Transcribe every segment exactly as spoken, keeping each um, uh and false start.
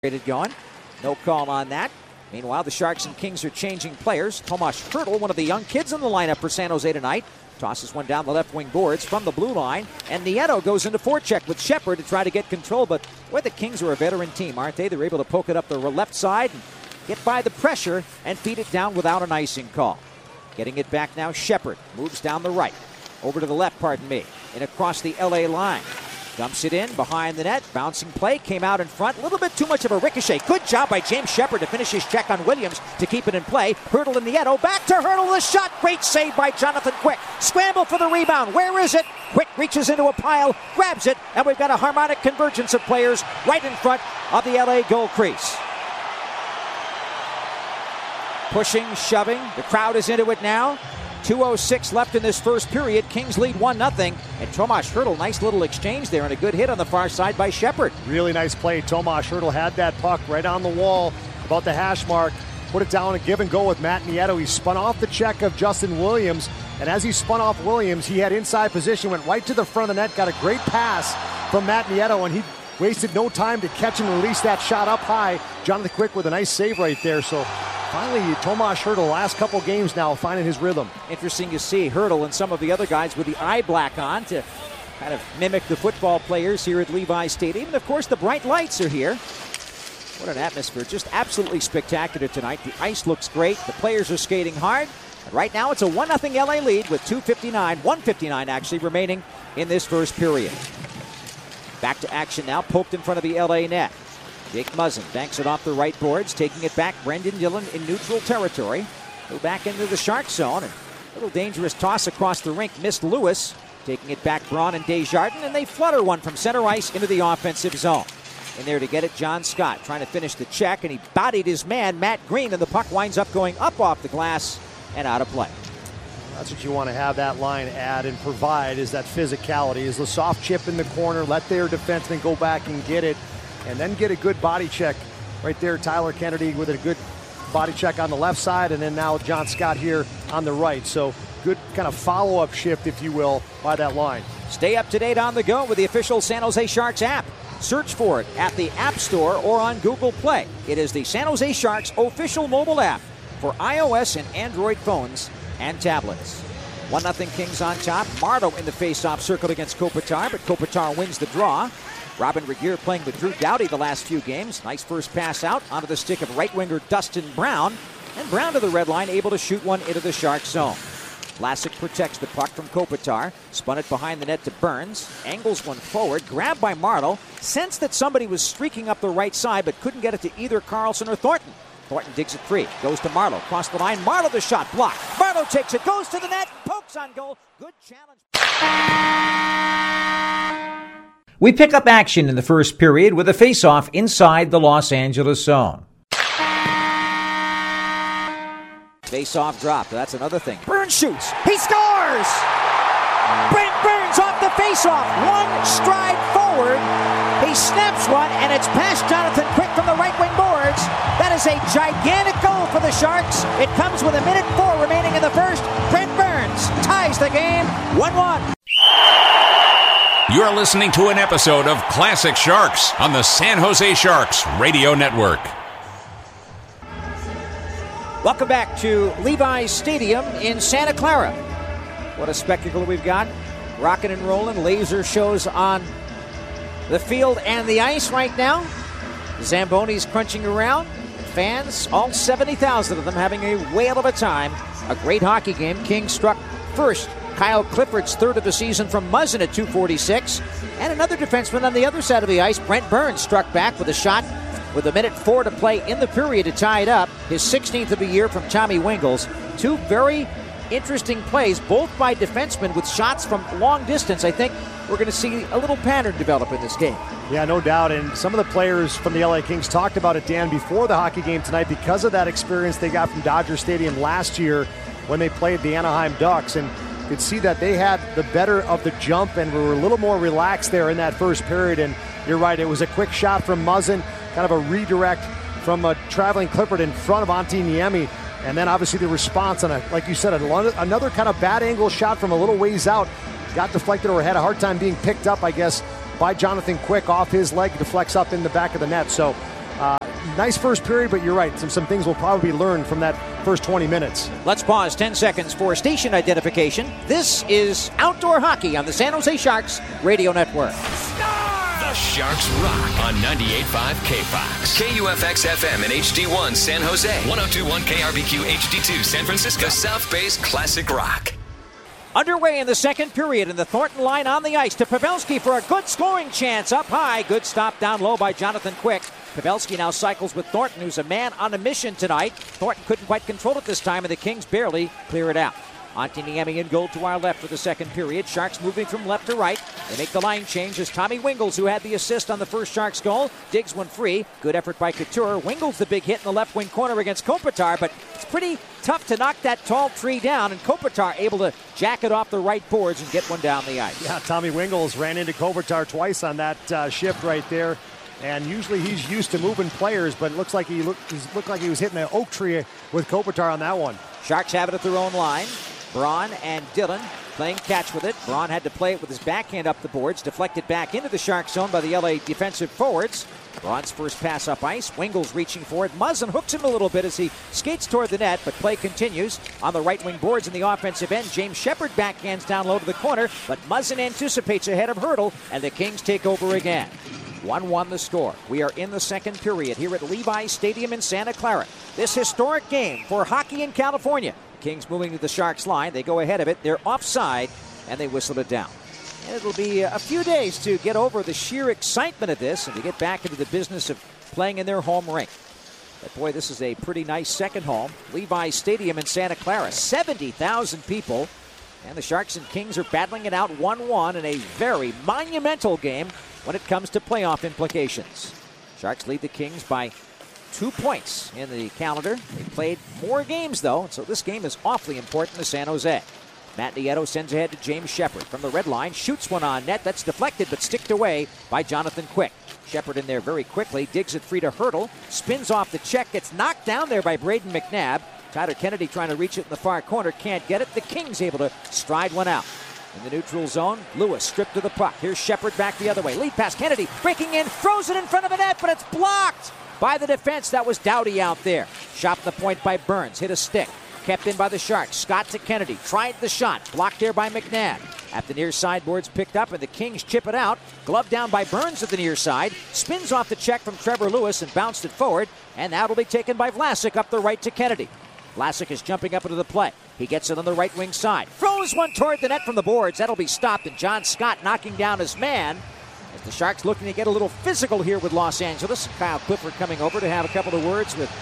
Going. No call on that. Meanwhile, the Sharks and Kings are changing players. Tomas Hertl, one of the young kids in the lineup for San Jose tonight, tosses one down the left wing boards from the blue line. And Nieto goes into forecheck with Shepard to try to get control. But boy, the Kings are a veteran team, aren't they? They're able to poke it up the left side and get by the pressure and feed it down without an icing call. Getting it back now, Shepard moves down the right. Over to the left, pardon me. And across the L A line. Dumps it in behind the net. Bouncing play came out in front. A little bit too much of a ricochet. Good job by James Shepard to finish his check on Williams to keep it in play. Hertl and Nieto. Back to Hertl. The shot. Great save by Jonathan Quick. Scramble for the rebound. Where is it? Quick reaches into a pile, grabs it, and we've got a harmonic convergence of players right in front of the L A goal crease. Pushing, shoving. The crowd is into it now. two oh six left in this first period. Kings lead one nothing. And Tomas Hertl, nice little exchange there and a good hit on the far side by Shepard. Really nice play. Tomas Hertl had that puck right on the wall about the hash mark. Put it down and give and go with Matt Nieto. He spun off the check of Justin Williams. And as he spun off Williams, he had inside position, went right to the front of the net, got a great pass from Matt Nieto, and he wasted no time to catch and release that shot up high. Jonathan Quick with a nice save right there. So finally, Tomas Hertl, last couple games now, finding his rhythm. Interesting to see Hertl and some of the other guys with the eye black on to kind of mimic the football players here at Levi Stadium. And, of course, the bright lights are here. What an atmosphere. Just absolutely spectacular tonight. The ice looks great. The players are skating hard. And right now, it's a one nothing L A lead with two fifty-nine, one fifty-nine actually, remaining in this first period. Back to action now, poked in front of the L A net. Jake Muzzin banks it off the right boards, taking it back. Brendan Dillon in neutral territory. Go back into the Shark zone. And a little dangerous toss across the rink. Missed Lewis. Taking it back, Braun and Desjardins. And they flutter one from center ice into the offensive zone. In there to get it, John Scott trying to finish the check. And he bodied his man, Matt Green. And the puck winds up going up off the glass and out of play. That's what you want to have that line add and provide, is that physicality. Is the soft chip in the corner. Let their defenseman go back and get it. And then get a good body check right there. Tyler Kennedy with a good body check on the left side, and then now John Scott here on the right. So good kind of follow-up shift, if you will, by that line. Stay up to date on the go with the official San Jose Sharks app. Search for it at the App Store or on Google Play. It is the San Jose Sharks official mobile app for iOS and Android phones and tablets. one nothing Kings on top. Mardo in the face-off circle against Kopitar, but Kopitar wins the draw. Robin Regehr playing with Drew Doughty the last few games. Nice first pass out onto the stick of right winger Dustin Brown. And Brown to the red line, able to shoot one into the Shark zone. Vlasic protects the puck from Kopitar. Spun it behind the net to Burns. Angles one forward. Grabbed by Martel. Sensed that somebody was streaking up the right side, but couldn't get it to either Carlson or Thornton. Thornton digs it free. Goes to Marleau. Across the line. Marleau the shot. Blocked. Marleau takes it. Goes to the net. Pokes on goal. Good challenge. We pick up action in the first period with a face-off inside the Los Angeles zone. Face-off dropped. That's another thing. Burns shoots. He scores! Brent Burns off the face-off. One stride forward. He snaps one, and it's past Jonathan Quick from the right wing boards. That is a gigantic goal for the Sharks. It comes with a minute four remaining in the first. Brent Burns ties the game one one. You're listening to an episode of Classic Sharks on the San Jose Sharks Radio Network. Welcome back to Levi Stadium in Santa Clara. What a spectacle we've got. Rocking and rolling. Laser shows on the field and the ice right now. Zamboni's crunching around. Fans, all seventy thousand of them, having a whale of a time. A great hockey game. Kings struck first. Kyle Clifford's third of the season from Muzzin at two forty-six. And another defenseman on the other side of the ice, Brent Burns, struck back with a shot with a minute four to play in the period to tie it up. His sixteenth of the year from Tommy Wingels. Two very interesting plays, both by defensemen with shots from long distance. I think we're going to see a little pattern develop in this game. Yeah, no doubt. And some of the players from the L A Kings talked about it, Dan, before the hockey game tonight because of that experience they got from Dodger Stadium last year when they played the Anaheim Ducks. And you could see that they had the better of the jump and were a little more relaxed there in that first period. And you're right, it was a quick shot from Muzzin, kind of a redirect from a traveling Clifford in front of Antti Niemi. And then obviously the response on a, like you said, another kind of bad angle shot from a little ways out. Got deflected or had a hard time being picked up, I guess, by Jonathan Quick off his leg, deflects up in the back of the net. So Uh, nice first period, but you're right. Some, some things will probably be learned from that first twenty minutes. Let's pause ten seconds for station identification. This is Outdoor Hockey on the San Jose Sharks Radio Network. The Sharks rock on ninety-eight point five K Fox. K U F X F M and H D one San Jose. one oh two point one K R B Q H D two San Francisco. The South Bay's classic rock. Underway in the second period, and the Thornton line on the ice to Pavelski for a good scoring chance up high. Good stop down low by Jonathan Quick. Pavelski now cycles with Thornton, who's a man on a mission tonight. Thornton couldn't quite control it this time, and the Kings barely clear it out. Antti Niemi in goal to our left for the second period. Sharks moving from left to right. They make the line change as Tommy Wingels, who had the assist on the first Sharks goal, digs one free. Good effort by Couture. Wingels the big hit in the left wing corner against Kopitar, but it's pretty tough to knock that tall tree down, and Kopitar able to jack it off the right boards and get one down the ice. Yeah, Tommy Wingels ran into Kopitar twice on that uh, shift right there. And usually he's used to moving players, but it looks like he looked, he looked like he was hitting an oak tree with Kopitar on that one. Sharks have it at their own line. Braun and Dillon playing catch with it. Braun had to play it with his backhand up the boards, deflected back into the Sharks zone by the L A defensive forwards. Braun's first pass up ice. Wingels reaching for it. Muzzin hooks him a little bit as he skates toward the net, but play continues on the right wing boards in the offensive end. James Shepard backhands down low to the corner, but Muzzin anticipates ahead of Hurdle, and the Kings take over again. one one the score. We are in the second period here at Levi Stadium in Santa Clara. This historic game for hockey in California. Kings moving to the Sharks line. They go ahead of it. They're offside, and they whistle it down. And it'll be a few days to get over the sheer excitement of this and to get back into the business of playing in their home rink. But boy, this is a pretty nice second home. Levi Stadium in Santa Clara, seventy thousand people. And the Sharks and Kings are battling it out one one in a very monumental game when it comes to playoff implications. Sharks lead the Kings by two points in the calendar. They played more games, though, so this game is awfully important to San Jose. Matt Nieto sends ahead to James Shepard from the red line, shoots one on net. That's deflected but sticked away by Jonathan Quick. Shepard in there very quickly, digs it free to Hurdle, spins off the check, gets knocked down there by Braden McNabb. Tyler Kennedy trying to reach it in the far corner, can't get it. The Kings able to stride one out. In the neutral zone, Lewis stripped to the puck. Here's Shepard back the other way. Lead pass, Kennedy breaking in, throws it in front of the net, but it's blocked by the defense. That was Doughty out there. Shot the point by Burns, hit a stick. Kept in by the Sharks. Scott to Kennedy. Tried the shot. Blocked there by McNabb. At the near side, boards picked up, and the Kings chip it out. Glove down by Burns at the near side. Spins off the check from Trevor Lewis and bounced it forward. And now it'll be taken by Vlasic up the right to Kennedy. Vlasic is jumping up into the play. He gets it on the right wing side. Throws one toward the net from the boards. That'll be stopped, and John Scott knocking down his man. As the Sharks looking to get a little physical here with Los Angeles. Kyle Clifford coming over to have a couple of words with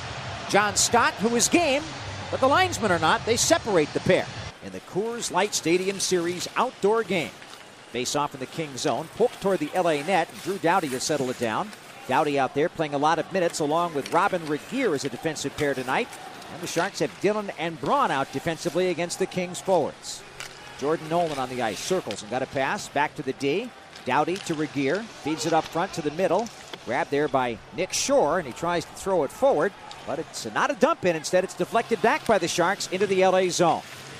John Scott, who is game. But the linesmen are not. They separate the pair in the Coors Light Stadium Series outdoor game. Face off in the King zone. Poked toward the L A net. Drew Doughty has settled it down. Doughty out there playing a lot of minutes along with Robin Regeer as a defensive pair tonight. And the Sharks have Dillon and Braun out defensively against the Kings forwards. Jordan Nolan on the ice. Circles and got a pass. Back to the D. Doughty to Regeer. Feeds it up front to the middle. Grabbed there by Nick Shore, and he tries to throw it forward. But it's not a dump in. Instead, it's deflected back by the Sharks into the L A zone.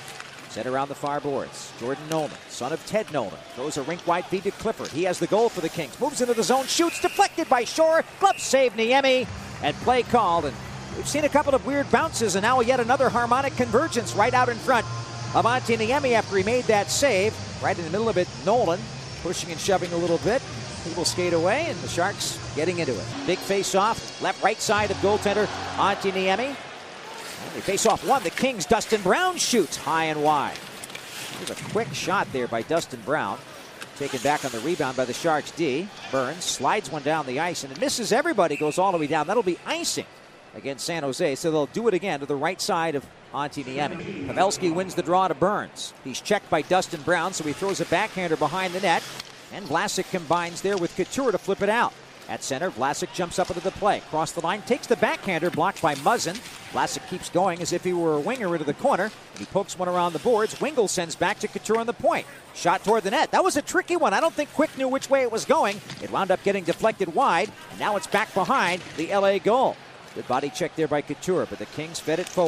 Set around the far boards. Jordan Nolan, son of Ted Nolan, throws a rink-wide feed to Clifford. He has the goal for the Kings. Moves into the zone, shoots, deflected by Shore. Glove save Niemi, and play called. And we've seen a couple of weird bounces, and now yet another harmonic convergence right out in front of Antti Niemi after he made that save. Right in the middle of it, Nolan pushing and shoving a little bit. He will skate away, and the Sharks getting into it. Big face-off, left right side of goaltender Antti Niemi. And they face off one. The Kings, Dustin Brown shoots high and wide. There's a quick shot there by Dustin Brown. Taken back on the rebound by the Sharks D. Burns slides one down the ice, and it misses everybody, goes all the way down. That'll be icing against San Jose, so they'll do it again to the right side of Antti Niemi. Pavelski wins the draw to Burns. He's checked by Dustin Brown, so he throws a backhander behind the net. And Vlasic combines there with Couture to flip it out. At center, Vlasic jumps up into the play. Cross the line, takes the backhander, blocked by Muzzin. Vlasic keeps going as if he were a winger into the corner. And he pokes one around the boards. Wingle sends back to Couture on the point. Shot toward the net. That was a tricky one. I don't think Quick knew which way it was going. It wound up getting deflected wide, and now it's back behind the L A goal. Good body check there by Couture, but the Kings fed it forward.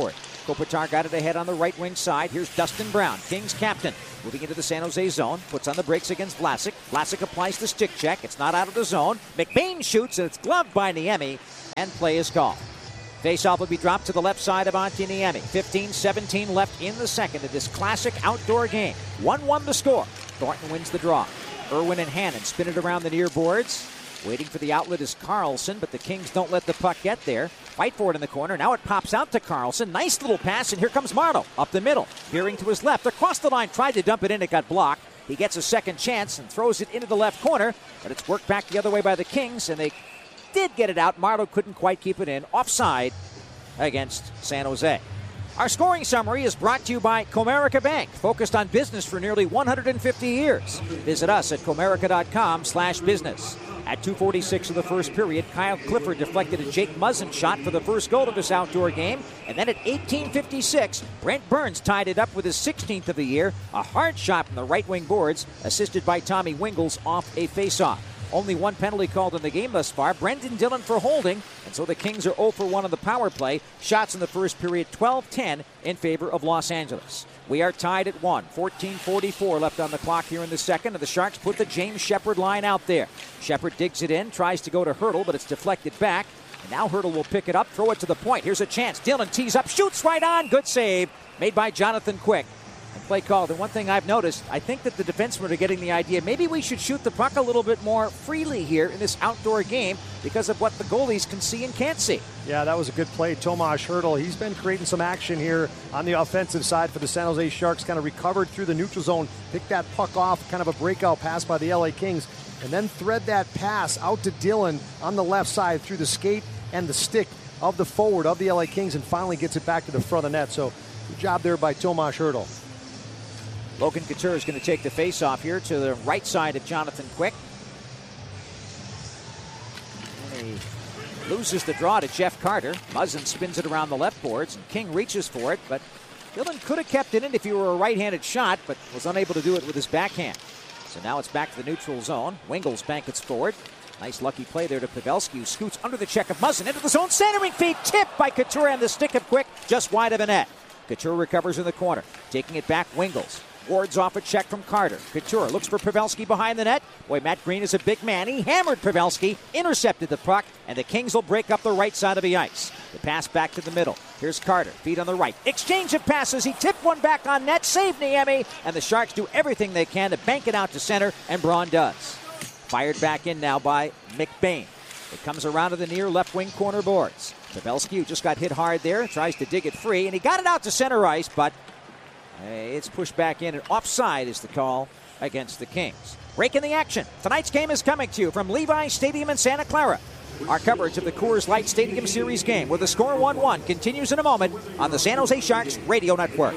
Kopitar got it ahead on the right wing side. Here's Dustin Brown, Kings captain, moving into the San Jose zone. Puts on the brakes against Vlasic. Vlasic applies the stick check. It's not out of the zone. McBain shoots, and it's gloved by Niemi, and play is called. Faceoff will be dropped to the left side of Antti Niemi. fifteen seventeen left in the second of this classic outdoor game. one one the score. Thornton wins the draw. Irwin and Hannon spin it around the near boards. Waiting for the outlet is Carlson, but the Kings don't let the puck get there. Fight for it in the corner. Now it pops out to Carlson. Nice little pass, and here comes Marno up the middle. Veering to his left. Across the line. Tried to dump it in. It got blocked. He gets a second chance and throws it into the left corner, but it's worked back the other way by the Kings, and they did get it out. Marno couldn't quite keep it in. Offside against San Jose. Our scoring summary is brought to you by Comerica Bank, focused on business for nearly one hundred fifty years. Visit us at comerica.com slash business. At two forty-six of the first period, Kyle Clifford deflected a Jake Muzzin shot for the first goal of this outdoor game. And then at eighteen fifty-six, Brent Burns tied it up with his sixteenth of the year. A hard shot from the right wing boards, assisted by Tommy Wingles off a faceoff. Only one penalty called in the game thus far. Brendan Dillon for holding. And so the Kings are zero for one on the power play. Shots in the first period, twelve ten in favor of Los Angeles. We are tied at one. fourteen forty-four left on the clock here in the second. And the Sharks put the James Shepherd line out there. Shepherd digs it in, tries to go to Hurdle, but it's deflected back. And now Hurdle will pick it up, throw it to the point. Here's a chance. Dillon tees up, shoots right on. Good save made by Jonathan Quick. And play called. And one thing I've noticed, I think that the defensemen are getting the idea maybe we should shoot the puck a little bit more freely here in this outdoor game because of what the goalies can see and can't see. Yeah, that was a good play. Tomas Hurdle, he's been creating some action here on the offensive side for the San Jose Sharks. Kind of recovered through the neutral zone, picked that puck off, kind of a breakout pass by the L A Kings, and then thread that pass out to Dillon on the left side through the skate and the stick of the forward of the L A Kings, and finally gets it back to the front of the net. So good job there by Tomas Hurdle. Logan Couture is going to take the face-off here to the right side of Jonathan Quick. And he loses the draw to Jeff Carter. Muzzin spins it around the left boards, and King reaches for it, but Dillon could have kept it in if he were a right-handed shot, but was unable to do it with his backhand. So now it's back to the neutral zone. Wingles bankets forward. Nice lucky play there to Pavelski, who scoots under the check of Muzzin into the zone. Centering feed tipped by Couture, and the stick of Quick just wide of the net. Couture recovers in the corner. Taking it back, Wingles. Wards off a check from Carter. Couture looks for Pavelski behind the net. Boy, Matt Green is a big man. He hammered Pavelski, intercepted the puck, and the Kings will break up the right side of the ice. The pass back to the middle. Here's Carter, feet on the right. Exchange of passes. He tipped one back on net, saved Niemi, and the Sharks do everything they can to bank it out to center, and Braun does. Fired back in now by McBain. It comes around to the near left wing corner boards. Pavelski, who just got hit hard there, tries to dig it free, and he got it out to center ice, but it's pushed back in, and offside is the call against the Kings. Break in the action. Tonight's game is coming to you from Levi's Stadium in Santa Clara. Our coverage of the Coors Light Stadium Series game with the score one one continues in a moment on the San Jose Sharks Radio Network.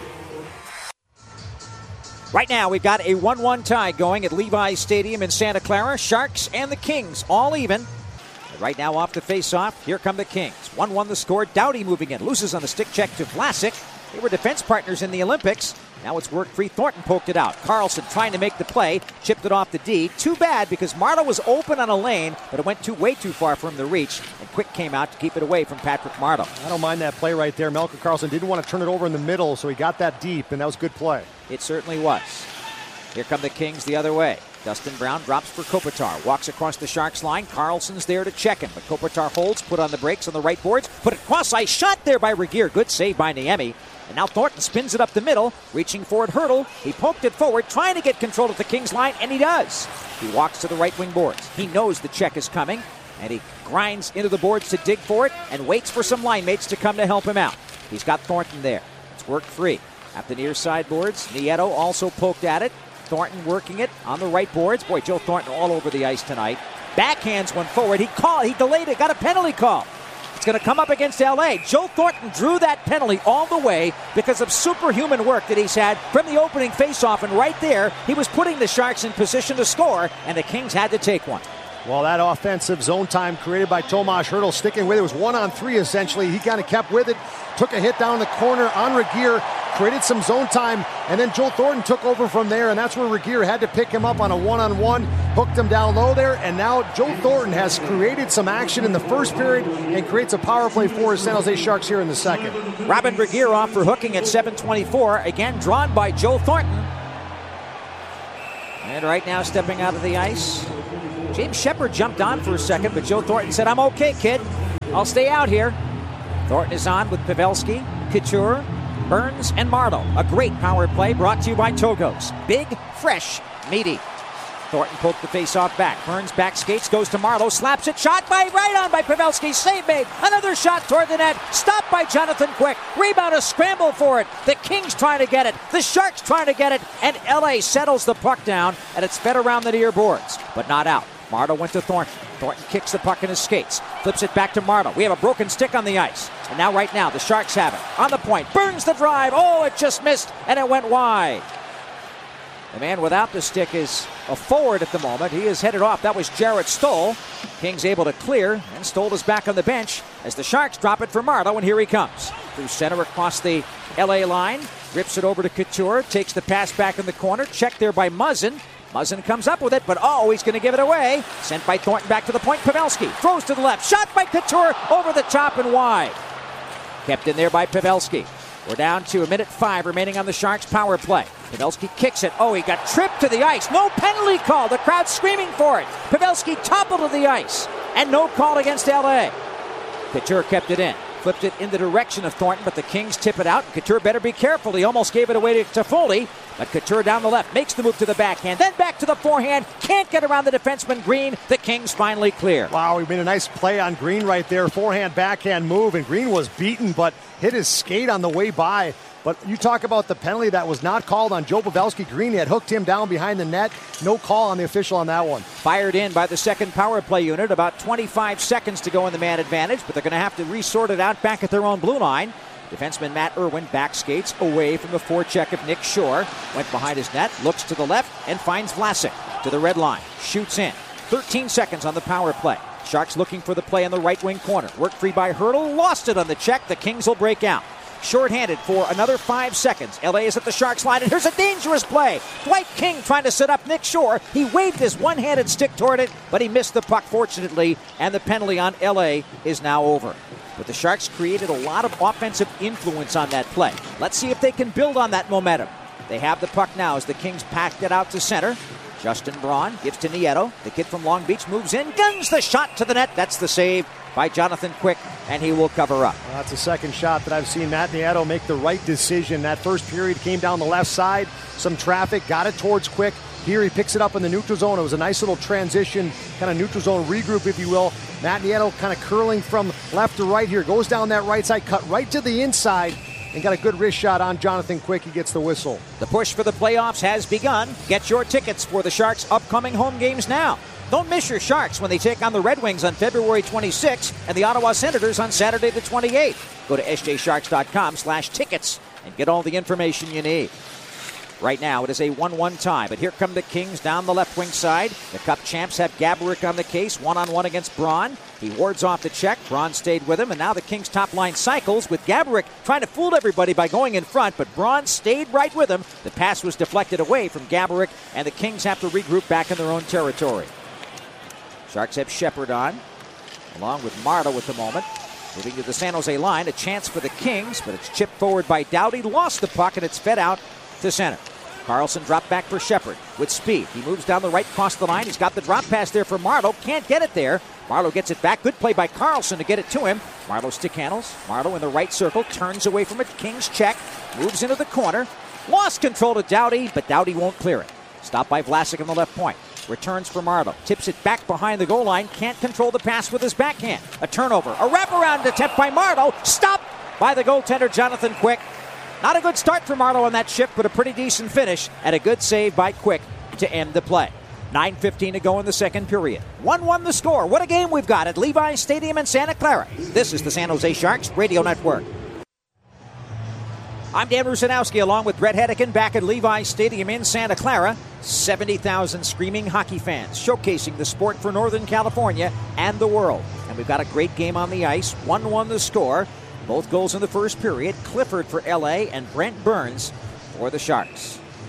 Right now, we've got a one one tie going at Levi's Stadium in Santa Clara. Sharks and the Kings all even. And right now, off the face-off, here come the Kings. one one the score. Doughty moving in. Loses on the stick check to Vlasic. They were defense partners in the Olympics. Now it's work free. Thornton poked it out. Carlson trying to make the play. Chipped it off the D. Too bad because Marno was open on a lane, but it went too way too far for him to reach. And Quick came out to keep it away from Patrick Marno. I don't mind that play right there. Melker Carlson didn't want to turn it over in the middle, so he got that deep, and that was a good play. It certainly was. Here come the Kings the other way. Dustin Brown drops for Kopitar. Walks across the Sharks line. Carlson's there to check him, but Kopitar holds, put on the brakes on the right boards. Put it cross-ice. Shot there by Regeer. Good save by Niemi. And now Thornton spins it up the middle, reaching for it. Hurdle. He poked it forward, trying to get control of the Kings line, and he does. He walks to the right wing boards. He knows the check is coming, and he grinds into the boards to dig for it and waits for some line mates to come to help him out. He's got Thornton there. It's work free. At the near side boards, Nieto also poked at it. Thornton working it on the right boards. Boy, Joe Thornton all over the ice tonight. Backhands one forward. He called. He delayed it. Got a penalty call. It's going to come up against L A. Joe Thornton drew that penalty all the way because of superhuman work that he's had from the opening faceoff. And right there, he was putting the Sharks in position to score, and the Kings had to take one. Well, that offensive zone time created by Tomas Hurdle, sticking with it, was one on three essentially. He kind of kept with it, took a hit down the corner on Regeer, created some zone time, and then Joe Thornton took over from there, and that's where Regeer had to pick him up on a one-on-one. hooked him down low there, and now Joe Thornton has created some action in the first period and creates a power play for his San Jose Sharks here in the second. Robin Regehr off for hooking at seven twenty-four, again drawn by Joe Thornton. And right now stepping out of the ice, James Shepard jumped on for a second, but Joe Thornton said, "I'm okay, kid. I'll stay out here." Thornton is on with Pavelski, Couture, Burns, and Marleau. A great power play brought to you by Togos. Big, fresh, meaty. Thornton poked the face-off back. Burns back skates, goes to Marleau, slaps it, shot by right on by Pavelski. Save made. Another shot toward the net. Stopped by Jonathan Quick. Rebound, a scramble for it. The Kings trying to get it. The Sharks trying to get it. And L A settles the puck down, and it's fed around the near boards, but not out. Marleau went to Thornton. Thornton kicks the puck in his skates. Flips it back to Marleau. We have a broken stick on the ice. And now, right now, the Sharks have it. On the point. Burns the drive. Oh, it just missed, and it went wide. The man without the stick is a forward at the moment. He is headed off. That was Jarrett Stoll. Kings able to clear, and Stoll is back on the bench as the Sharks drop it for Marleau, and here he comes. Through center across the L A line. Rips it over to Couture. Takes the pass back in the corner. Checked there by Muzzin. Muzzin comes up with it, but oh, he's going to give it away. Sent by Thornton back to the point. Pavelski throws to the left. Shot by Couture over the top and wide. Kept in there by Pavelski. We're down to a minute five remaining on the Sharks' power play. Pavelski kicks it. Oh, he got tripped to the ice. No penalty call. The crowd screaming for it. Pavelski toppled to the ice. And no call against L A. Couture kept it in. Flipped it in the direction of Thornton, but the Kings tip it out. Couture better be careful. He almost gave it away to Toffoli. But Couture down the left. Makes the move to the backhand. Then back to the forehand. Can't get around the defenseman Green. The Kings finally clear. Wow, he made a nice play on Green right there. Forehand, backhand move. And Green was beaten, but hit his skate on the way by. But you talk about the penalty that was not called on Joe Pavelski. Green had hooked him down behind the net. No call on the official on that one. Fired in by the second power play unit. About twenty-five seconds to go in the man advantage, but they're going to have to resort it out back at their own blue line. Defenseman Matt Irwin back skates away from the forecheck of Nick Shore. Went behind his net, looks to the left, and finds Vlasic to the red line. Shoots in. thirteen seconds on the power play. Sharks looking for the play in the right wing corner. Worked free by Hurdle. Lost it on the check. The Kings will break out. Short-handed for another five seconds. L A is at the Sharks line, and here's a dangerous play. Dwight King trying to set up Nick Shore. He waved his one-handed stick toward it, but he missed the puck, fortunately, and the penalty on L A is now over. But the Sharks created a lot of offensive influence on that play. Let's see if they can build on that momentum. They have the puck now as the Kings packed it out to center. Justin Braun gives to Nieto. The kid from Long Beach moves in, guns the shot to the net. That's the save by Jonathan Quick, and he will cover up. Well, that's the second shot that I've seen Matt Nieto make the right decision. That first period came down the left side, some traffic, got it towards Quick. Here he picks it up in the neutral zone. It was a nice little transition, kind of neutral zone regroup, if you will. Matt Nieto kind of curling from left to right here. Goes down that right side, cut right to the inside, and got a good wrist shot on Jonathan Quick. He gets the whistle. The push for the playoffs has begun. Get your tickets for the Sharks' upcoming home games now. Don't miss your Sharks when they take on the Red Wings on February twenty-sixth and the Ottawa Senators on Saturday the twenty-eighth. Go to s j sharks dot com slash tickets and get all the information you need. Right now, it is a one one tie, but here come the Kings down the left wing side. The Cup champs have Gaborik on the case, one-on-one against Braun. He wards off the check. Braun stayed with him, and now the Kings' top line cycles with Gaborik trying to fool everybody by going in front, but Braun stayed right with him. The pass was deflected away from Gaborik, and the Kings have to regroup back in their own territory. Sharks have Shepard on, along with Marleau at the moment. Moving to the San Jose line, a chance for the Kings, but it's chipped forward by Doughty. Lost the puck, and it's fed out to center. Carlson dropped back for Shepard with speed. He moves down the right, across the line. He's got the drop pass there for Marleau. Can't get it there. Marleau gets it back. Good play by Carlson to get it to him. Marleau stick handles. Marleau in the right circle. Turns away from it. Kings check. Moves into the corner. Lost control to Doughty, but Doughty won't clear it. Stopped by Vlasic on the left point. Returns for Marleau. Tips it back behind the goal line. Can't control the pass with his backhand. A turnover. A wraparound attempt by Marleau. Stopped by the goaltender, Jonathan Quick. Not a good start for Marleau on that shift, but a pretty decent finish and a good save by Quick to end the play. nine fifteen to go in the second period. one one the score. What a game we've got at Levi's Stadium in Santa Clara. This is the San Jose Sharks Radio Network. I'm Dan Rusanowski along with Brett Hedican back at Levi's Stadium in Santa Clara. seventy thousand screaming hockey fans showcasing the sport for Northern California and the world. And we've got a great game on the ice. one one the score. Both goals in the first period. Clifford for L A and Brent Burns for the Sharks.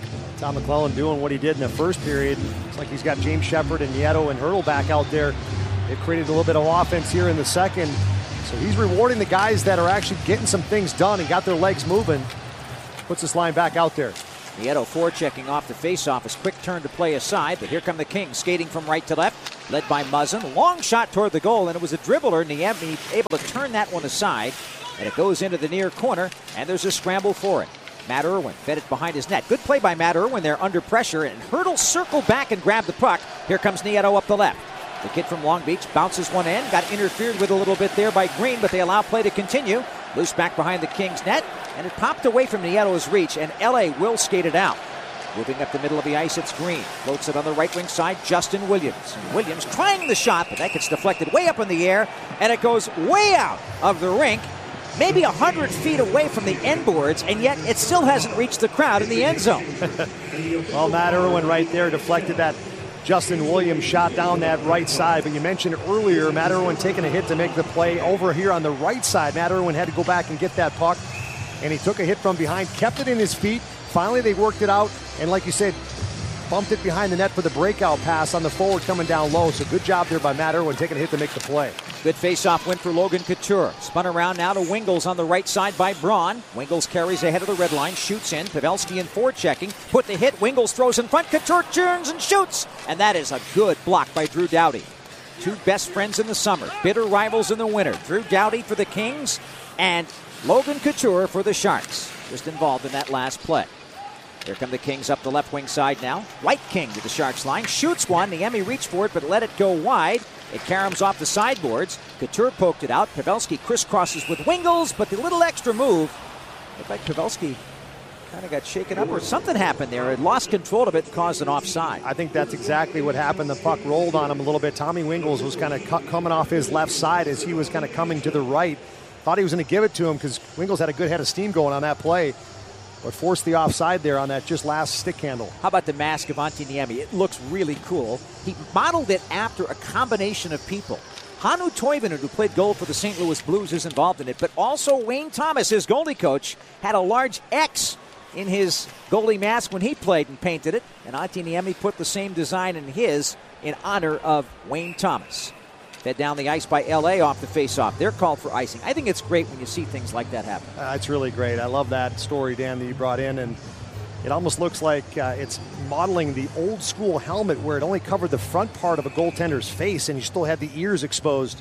Tom McClellan doing what he did in the first period. It's like he's got James Shepard and Nieto and Hurdle back out there. It created a little bit of offense here in the second. So he's rewarding the guys that are actually getting some things done and got their legs moving. Puts this line back out there. Nieto forechecking off the faceoff. His quick turn to play aside, but here come the Kings skating from right to left, led by Muzzin. Long shot toward the goal, and it was a dribbler. Niemi able to turn that one aside, and it goes into the near corner, and there's a scramble for it. Matt Irwin fed it behind his net. Good play by Matt Irwin there under pressure, and Hurdle circled back and grabbed the puck. Here comes Nieto up the left. The kid from Long Beach bounces one in, got interfered with a little bit there by Green, but they allow play to continue. Loose back behind the Kings net, and it popped away from Nieto's reach, and L A will skate it out. Moving up the middle of the ice, it's Green. Floats it on the right wing side, Justin Williams. And Williams trying the shot, but that gets deflected way up in the air, and it goes way out of the rink, maybe one hundred feet away from the end boards, and yet it still hasn't reached the crowd in the end zone. Well, Matt Irwin right there deflected that Justin Williams shot down that right side. But you mentioned earlier, Matt Irwin taking a hit to make the play over here on the right side. Matt Irwin had to go back and get that puck, and he took a hit from behind, kept it in his feet. Finally, they worked it out, and like you said, bumped it behind the net for the breakout pass on the forward coming down low. So good job there by Matt Irwin taking a hit to make the play. Good face-off win for Logan Couture. Spun around now to Wingles on the right side by Braun. Wingles carries ahead of the red line, shoots in. Pavelski in forechecking. Put the hit. Wingles throws in front. Couture turns and shoots. And that is a good block by Drew Doughty. Two best friends in the summer. Bitter rivals in the winter. Drew Doughty for the Kings and Logan Couture for the Sharks. Just involved in that last play. Here come the Kings up the left wing side now. White King to the Sharks line. Shoots one. Niemi reached for it but let it go wide. It caroms off the sideboards. Couture poked it out. Pavelski crisscrosses with Wingles, but the little extra move, looked like Pavelski kind of got shaken up or something happened there. It lost control of it and caused an offside. I think that's exactly what happened. The puck rolled on him a little bit. Tommy Wingles was kind of cu- coming off his left side as he was kind of coming to the right. Thought he was going to give it to him because Wingles had a good head of steam going on that play, but forced the offside there on that just last stick handle. How about the mask of Antti Niemi? It looks really cool. He modeled it after a combination of people. Hannu Toivonen, who played goal for the Saint Louis Blues, is involved in it, but also Wayne Thomas, his goalie coach, had a large X in his goalie mask when he played and painted it, and Antti Niemi put the same design in his in honor of Wayne Thomas. Fed down the ice by L A off the faceoff. They're called for icing. I think it's great when you see things like that happen. Uh, it's really great. I love that story, Dan, that you brought in, and it almost looks like uh, it's modeling the old school helmet where it only covered the front part of a goaltender's face and you still had the ears exposed.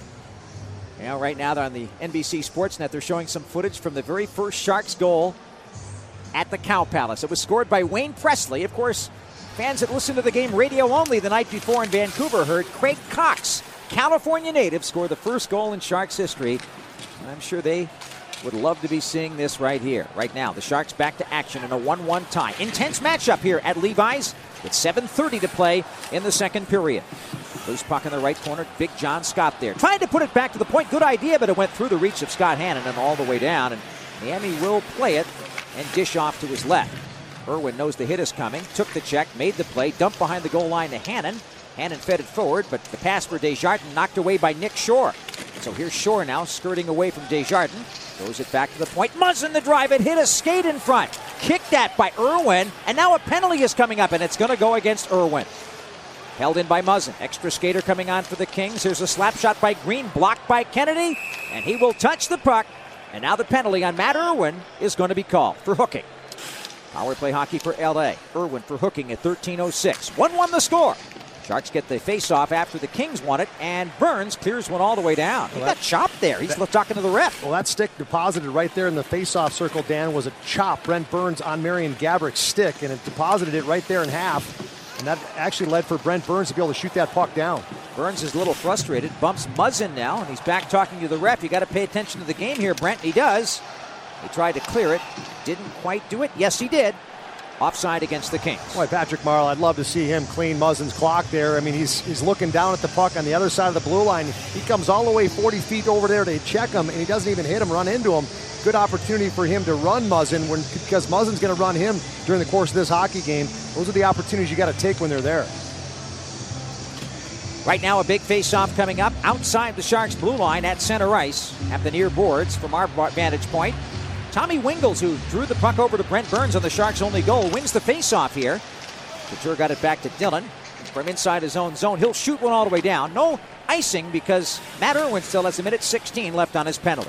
Now, right now, they're on the N B C Sportsnet. They're showing some footage from the very first Sharks goal at the Cow Palace. It was scored by Wayne Presley. Of course, fans that listened to the game radio only the night before in Vancouver heard Craig Cox, California native, score the first goal in Sharks history. I'm sure they would love to be seeing this right here. Right now, the Sharks back to action in a one one tie. Intense matchup here at Levi's with seven thirty to play in the second period. Loose puck in the right corner. Big John Scott there. Trying to put it back to the point. Good idea, but it went through the reach of Scott Hannon and all the way down. And Niemi will play it and dish off to his left. Irwin knows the hit is coming. Took the check, made the play, dumped behind the goal line to Hannon. Hannon fed it forward, but the pass for Desjardins knocked away by Nick Shore. So here's Shore now skirting away from Desjardins. Throws it back to the point. Muzzin the drive. It hit a skate in front. Kicked that by Irwin, and now a penalty is coming up, and it's going to go against Irwin. Held in by Muzzin. Extra skater coming on for the Kings. Here's a slap shot by Green, blocked by Kennedy, and he will touch the puck. And now the penalty on Matt Irwin is going to be called for hooking. Power play hockey for L A. Irwin for hooking at thirteen oh six. one one the score. Sharks get the face-off after the Kings won it, and Burns clears one all the way down. He got chopped there. He's that, talking to the ref. Well, that stick deposited right there in the face-off circle, Dan, was a chop. Brent Burns on Marian Gabourik's stick, and it deposited it right there in half. And that actually led for Brent Burns to be able to shoot that puck down. Burns is a little frustrated. Bumps Muzzin now, and he's back talking to the ref. You got to pay attention to the game here, Brent. And he does. He tried to clear it. Didn't quite do it. Yes, he did. Offside against the Kings. Boy, Patrick Marleau, I'd love to see him clean Muzzin's clock there. I mean, he's he's looking down at the puck on the other side of the blue line. He comes all the way forty feet over there to check him, and he doesn't even hit him, run into him. Good opportunity for him to run Muzzin when, because Muzzin's going to run him during the course of this hockey game. Those are the opportunities you got to take when they're there. Right now, a big face-off coming up outside the Sharks' blue line at center ice at the near boards from our vantage point. Tommy Wingles, who drew the puck over to Brent Burns on the Sharks' only goal, wins the faceoff here. Couture got it back to Dillon from inside his own zone. He'll shoot one all the way down. No icing because Matt Irwin still has a minute sixteen left on his penalty.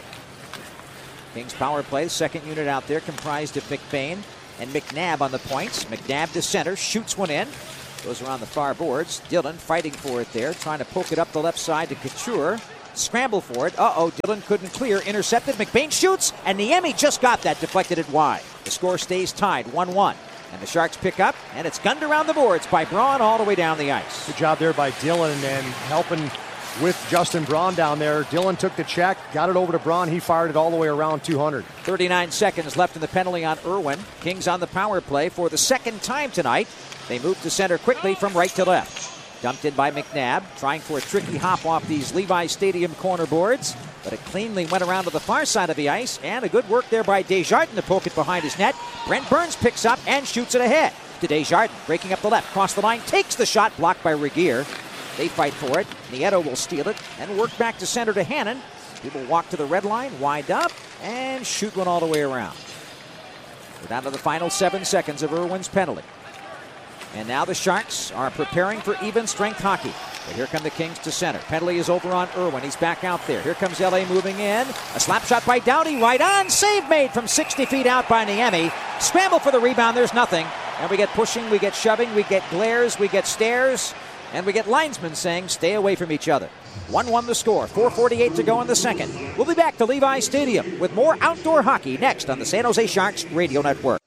Kings power play, second unit out there, comprised of McBain and McNabb on the points. McNabb to center, shoots one in. Goes around the far boards. Dillon fighting for it there, trying to poke it up the left side to Couture. Scramble for it. Uh-oh, Dillon couldn't clear. Intercepted. McBain shoots, and Niemi just got that, deflected it wide. The score stays tied, one one. And the Sharks pick up, and it's gunned around the boards by Braun all the way down the ice. Good job there by Dillon and helping with Justin Braun down there. Dillon took the check, got it over to Braun. He fired it all the way around two hundred. thirty-nine seconds left in the penalty on Irwin. Kings on the power play for the second time tonight. They move to center quickly from right to left. Dumped in by McNabb, trying for a tricky hop off these Levi Stadium corner boards, but it cleanly went around to the far side of the ice, and a good work there by Desjardins to poke it behind his net. Brent Burns picks up and shoots it ahead to Desjardins, breaking up the left, cross the line, takes the shot, blocked by Regier. They fight for it. Nieto will steal it and work back to center to Hannon. People walk to the red line, wind up, and shoot one all the way around. We're down to the final seven seconds of Irwin's penalty. And now the Sharks are preparing for even strength hockey. But here come the Kings to center. Penalty is over on Irwin. He's back out there. Here comes L A moving in. A slap shot by Doughty. Right on. Save made from sixty feet out by Niemi. Scramble for the rebound. There's nothing. And we get pushing, we get shoving, we get glares, we get stares, and we get linesmen saying stay away from each other. one one the score. four forty-eight to go in the second. We'll be back to Levi Stadium with more outdoor hockey next on the San Jose Sharks Radio Network.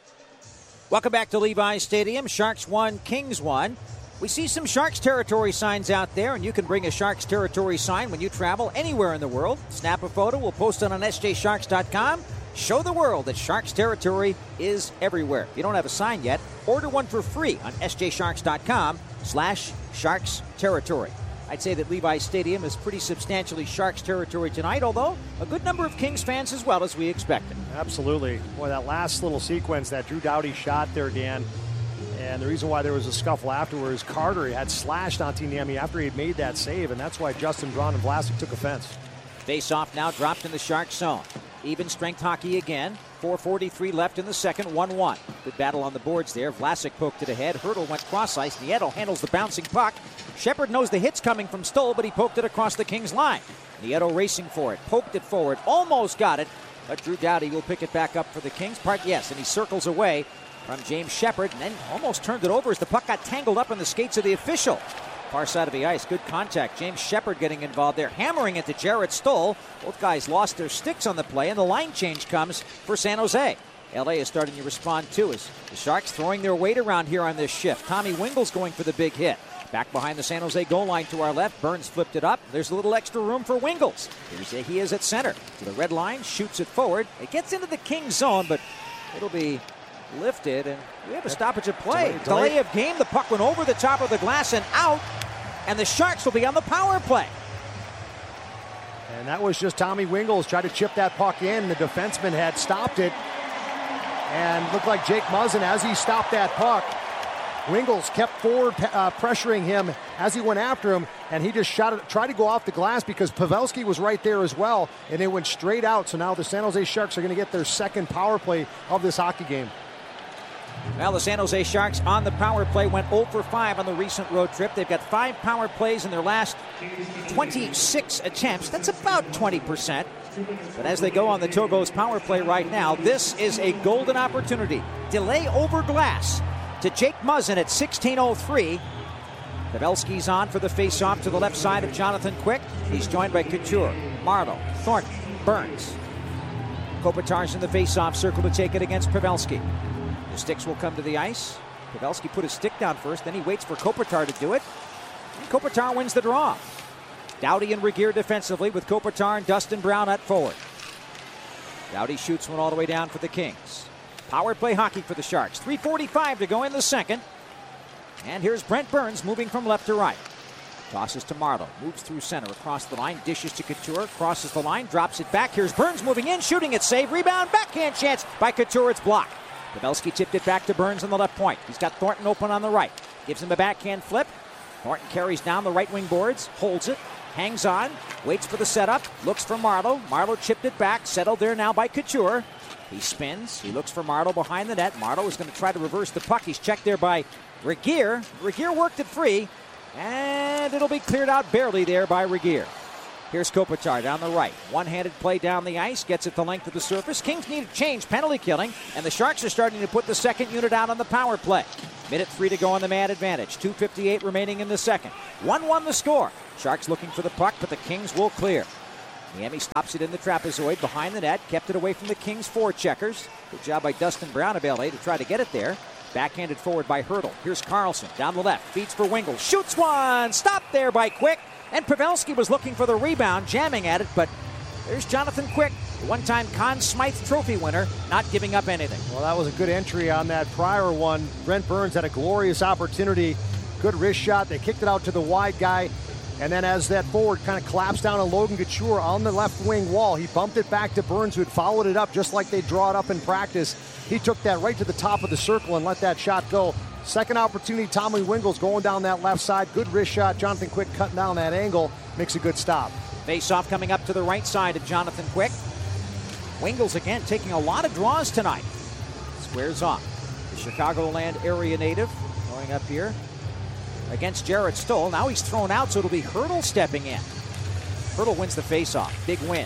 Welcome back to Levi Stadium. Sharks won, Kings won. We see some Sharks territory signs out there, and you can bring a Sharks territory sign when you travel anywhere in the world. Snap a photo. We'll post it on S J Sharks dot com. Show the world that Sharks territory is everywhere. If you don't have a sign yet, order one for free on S J Sharks dot com slash Sharks territory. I'd say that Levi Stadium is pretty substantially Sharks territory tonight, although a good number of Kings fans as well, as we expected. Absolutely. Boy, that last little sequence, that Drew Doughty shot there, Dan, and the reason why there was a scuffle afterwards, Carter had slashed onto Niemi after he had made that save, and that's why Justin Braun and Vlasic took offense. Face-off now dropped in the Sharks zone. Even strength hockey again. four forty-three left in the second, one one. Good battle on the boards there. Vlasic poked it ahead. Hurdle went cross-ice. Nieto handles the bouncing puck. Shepard knows the hit's coming from Stoll, but he poked it across the Kings line. Nieto racing for it. Poked it forward. Almost got it, but Drew Doughty will pick it back up for the Kings. Part yes, and he circles away from James Shepard and then almost turned it over as the puck got tangled up in the skates of the official. Far side of the ice, good contact. James Shepard getting involved there, hammering into Jarrett Stoll. Both guys lost their sticks on the play, and the line change comes for San Jose. L A is starting to respond too, as the Sharks throwing their weight around here on this shift. Tommy Wingles going for the big hit. Back behind the San Jose goal line to our left. Burns flipped it up. There's a little extra room for Wingles. Here's a, he is at center. To the red line, shoots it forward. It gets into the Kings zone, but it'll be lifted, and we have a stoppage of play. Delay, delay. delay of game. The puck went over the top of the glass and out, and the Sharks will be on the power play. And that was just Tommy Wingles tried to chip that puck in. The defenseman had stopped it, and looked like Jake Muzzin as he stopped that puck. Wingles kept forward uh, pressuring him as he went after him, and he just shot it, tried to go off the glass because Pavelski was right there as well, and it went straight out. So now the San Jose Sharks are going to get their second power play of this hockey game. Well, the San Jose Sharks on the power play went zero for five on the recent road trip. They've got five power plays in their last twenty-six attempts. That's about twenty percent. But as they go on the Togos power play right now, this is a golden opportunity. Delay over glass to Jake Muzzin at sixteen oh three. Pavelski's on for the face-off to the left side of Jonathan Quick. He's joined by Couture, Marleau, Thornton, Burns. Kopitar's in the face-off circle to take it against Pavelski. The sticks will come to the ice. Pavelski put his stick down first, then he waits for Kopitar to do it. And Kopitar wins the draw. Doughty and Regier defensively with Kopitar and Dustin Brown at forward. Doughty shoots one all the way down for the Kings. Power play hockey for the Sharks. three forty-five to go in the second. And here's Brent Burns moving from left to right. Tosses to Marleau. Moves through center across the line. Dishes to Couture. Crosses the line. Drops it back. Here's Burns moving in. Shooting it. Save. Rebound. Backhand chance by Couture. It's blocked. Pavelski tipped it back to Burns on the left point. He's got Thornton open on the right. Gives him a backhand flip. Thornton carries down the right wing boards. Holds it. hangs on, waits for the setup, looks for Marleau. Marleau chipped it back, settled there now by Couture. He spins, he looks for Marleau behind the net. Marleau is going to try to reverse the puck. He's checked there by Regeer. Regeer worked it free, and it'll be cleared out barely there by Regeer. Here's Kopitar down the right. One-handed play down the ice, gets it the length of the surface. Kings need a change, penalty killing, and the Sharks are starting to put the second unit out on the power play. Minute three to go on the man advantage. two fifty-eight remaining in the second. one one the score. Sharks looking for the puck, but the Kings will clear. Niemi stops it in the trapezoid behind the net, kept it away from the Kings' forecheckers. Good job by Dustin Brown of L A to try to get it there. Backhanded forward by Hertl. Here's Carlson down the left, feeds for Wingle, shoots one, stopped there by Quick. And Pavelski was looking for the rebound, jamming at it, but there's Jonathan Quick, the one-time Conn Smythe Trophy winner, not giving up anything. Well, that was a good entry on that prior one. Brent Burns had a glorious opportunity. Good wrist shot. They kicked it out to the wide guy. And then as that forward kind of collapsed down on Logan Couture on the left wing wall, he bumped it back to Burns, who had followed it up just like they draw it up in practice. He took that right to the top of the circle and let that shot go. Second opportunity, Tommy Wingels going down that left side. Good wrist shot. Jonathan Quick cutting down that angle. Makes a good stop. Face-off coming up to the right side of Jonathan Quick. Wingels again taking a lot of draws tonight. Squares off. The Chicagoland area native going up here against Jarrett Stoll. Now he's thrown out, so it'll be Hertl stepping in. Hertl wins the face-off. Big win.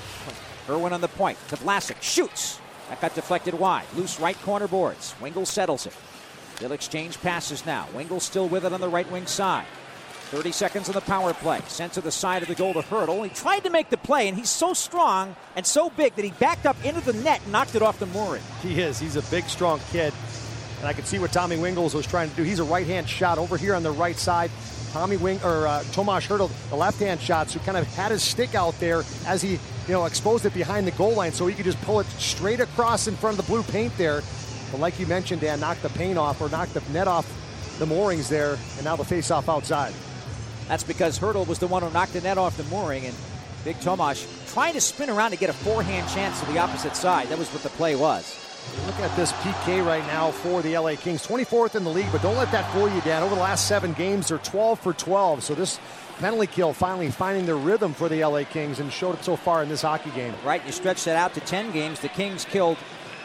Irwin on the point. To Vlasic. Shoots. That got deflected wide. Loose right corner boards. Wingels settles it. They'll exchange passes now. Wingels still with it on the right wing side. thirty seconds on the power play. Sent to the side of the goal to Hertl. He tried to make the play, and he's so strong and so big that he backed up into the net and knocked it off the mooring. He is. He's a big, strong kid. And I can see what Tommy Wingels was trying to do. He's a right-hand shot over here on the right side. Tommy Wing or uh, Tomas Hertl, the left-hand shots, who kind of had his stick out there as he, you know, exposed it behind the goal line, so he could just pull it straight across in front of the blue paint there. But like you mentioned, Dan, knocked the paint off or knocked the net off the moorings there, and now the face-off outside. That's because Hertl was the one who knocked the net off the mooring, and Big Tomas trying to spin around to get a forehand chance to the opposite side. That was what the play was. Look at this P K right now for the L A Kings. twenty-fourth in the league, but don't let that fool you, Dan. Over the last seven games, they're twelve for twelve. So this penalty kill finally finding their rhythm for the L A Kings, and showed it so far in this hockey game. Right, you stretch that out to ten games. The Kings killed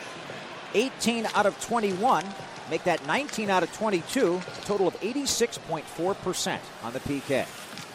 eighteen out of twenty-one. Make that nineteen out of twenty-two. A total of eighty-six point four percent on the P K.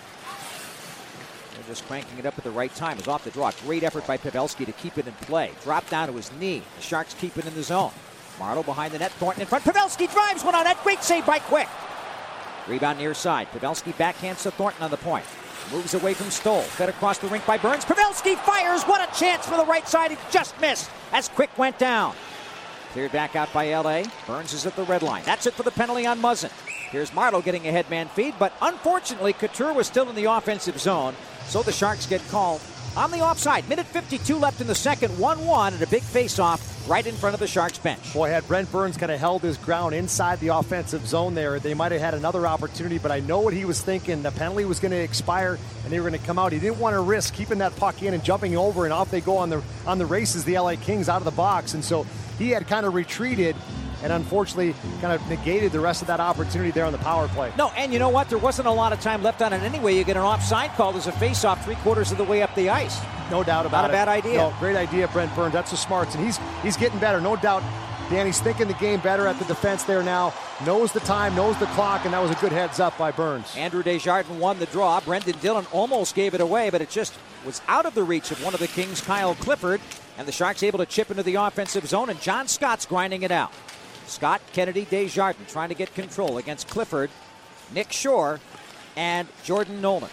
They're just cranking it up at the right time. Is off the draw. Great effort by Pavelski to keep it in play. Drop down to his knee. The Sharks keep it in the zone. Marleau behind the net. Thornton in front. Pavelski drives one on net. Great save by Quick. Rebound near side. Pavelski backhands to Thornton on the point. Moves away from Stoll. Fed across the rink by Burns. Pavelski fires. What a chance for the right side. He just missed as Quick went down. Cleared back out by L A. Burns is at the red line. That's it for the penalty on Muzzin. Here's Marleau getting a headman feed, but unfortunately Couture was still in the offensive zone, so the Sharks get called on the offside. Minute fifty-two left in the second, one one, and a big face-off right in front of the Sharks bench. Boy, had Brent Burns kind of held his ground inside the offensive zone there, they might have had another opportunity, but I know what he was thinking. The penalty was going to expire, and they were going to come out. He didn't want to risk keeping that puck in and jumping over, and off they go on the on the races, the L A Kings out of the box, and so he had kind of retreated and unfortunately kind of negated the rest of that opportunity there on the power play. No, and you know what? There wasn't a lot of time left on it anyway. You get an offside call as a face-off three quarters of the way up the ice. No doubt about it. Not a bad idea. No, great idea, Brent Burns. That's the smarts, and he's he's getting better, no doubt. Danny's thinking the game better at the defense there now. Knows the time, knows the clock, and that was a good heads up by Burns. Andrew Desjardins won the draw. Brendan Dillon almost gave it away, but it just was out of the reach of one of the Kings, Kyle Clifford. And the Sharks able to chip into the offensive zone, and John Scott's grinding it out. Scott, Kennedy, Desjardins trying to get control against Clifford, Nick Shore, and Jordan Nolan.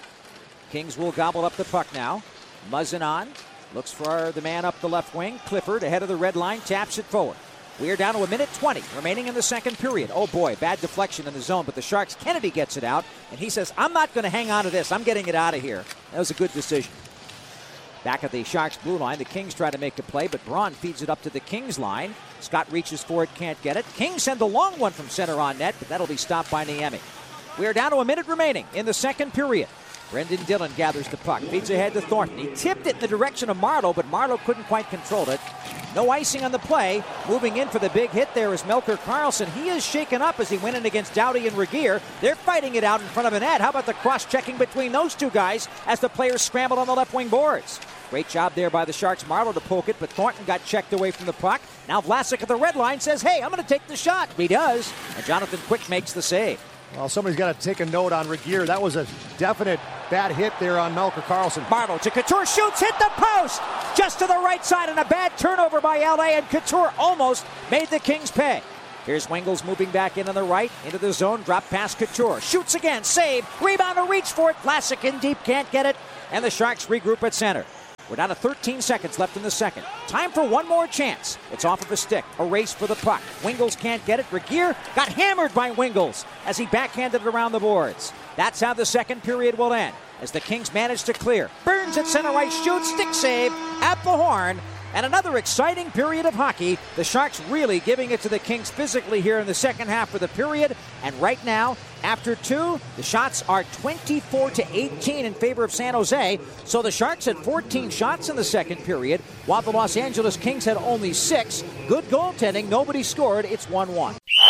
Kings will gobble up the puck now. Muzzin on. Looks for the man up the left wing. Clifford ahead of the red line, taps it forward. We are down to a minute twenty remaining in the second period. Oh boy, bad deflection in the zone, but the Sharks, Kennedy gets it out, and he says, I'm not going to hang on to this. I'm getting it out of here. That was a good decision. Back at the Sharks blue line, the Kings try to make a play, but Braun feeds it up to the Kings line. Scott reaches for it, can't get it. Kings send the long one from center on net, but that'll be stopped by Niemi. We are down to a minute remaining in the second period. Brendan Dillon gathers the puck, feeds ahead to Thornton. He tipped it in the direction of Marleau, but Marleau couldn't quite control it. No icing on the play. Moving in for the big hit there is Melker Karlsson. He is shaken up as he went in against Doughty and Regeer. They're fighting it out in front of the net. How about the cross-checking between those two guys as the players scrambled on the left wing boards? Great job there by the Sharks. Marleau to poke it, but Thornton got checked away from the puck. Now Vlasic at the red line says, hey, I'm going to take the shot. He does, and Jonathan Quick makes the save. Well, somebody's got to take a note on Regeer. That was a definite bad hit there on Melker Karlsson. Marleau to Couture, shoots, hit the post! Just to the right side, and a bad turnover by L A, and Couture almost made the Kings pay. Here's Wingels moving back in on the right, into the zone, drop past Couture. Shoots again, save, rebound to reach for it. Vlasic in deep, can't get it, and the Sharks regroup at center. We're down to thirteen seconds left in the second. Time for one more chance. It's off of a stick. A race for the puck. Wingels can't get it. Regeer got hammered by Wingels as he backhanded it around the boards. That's how the second period will end, as the Kings manage to clear. Burns at center ice, shoots, stick save at the horn. And another exciting period of hockey. The Sharks really giving it to the Kings physically here in the second half of the period. And right now, after two, the shots are twenty-four to eighteen in favor of San Jose. So the Sharks had fourteen shots in the second period, while the Los Angeles Kings had only six. Good goaltending. Nobody scored. It's one one.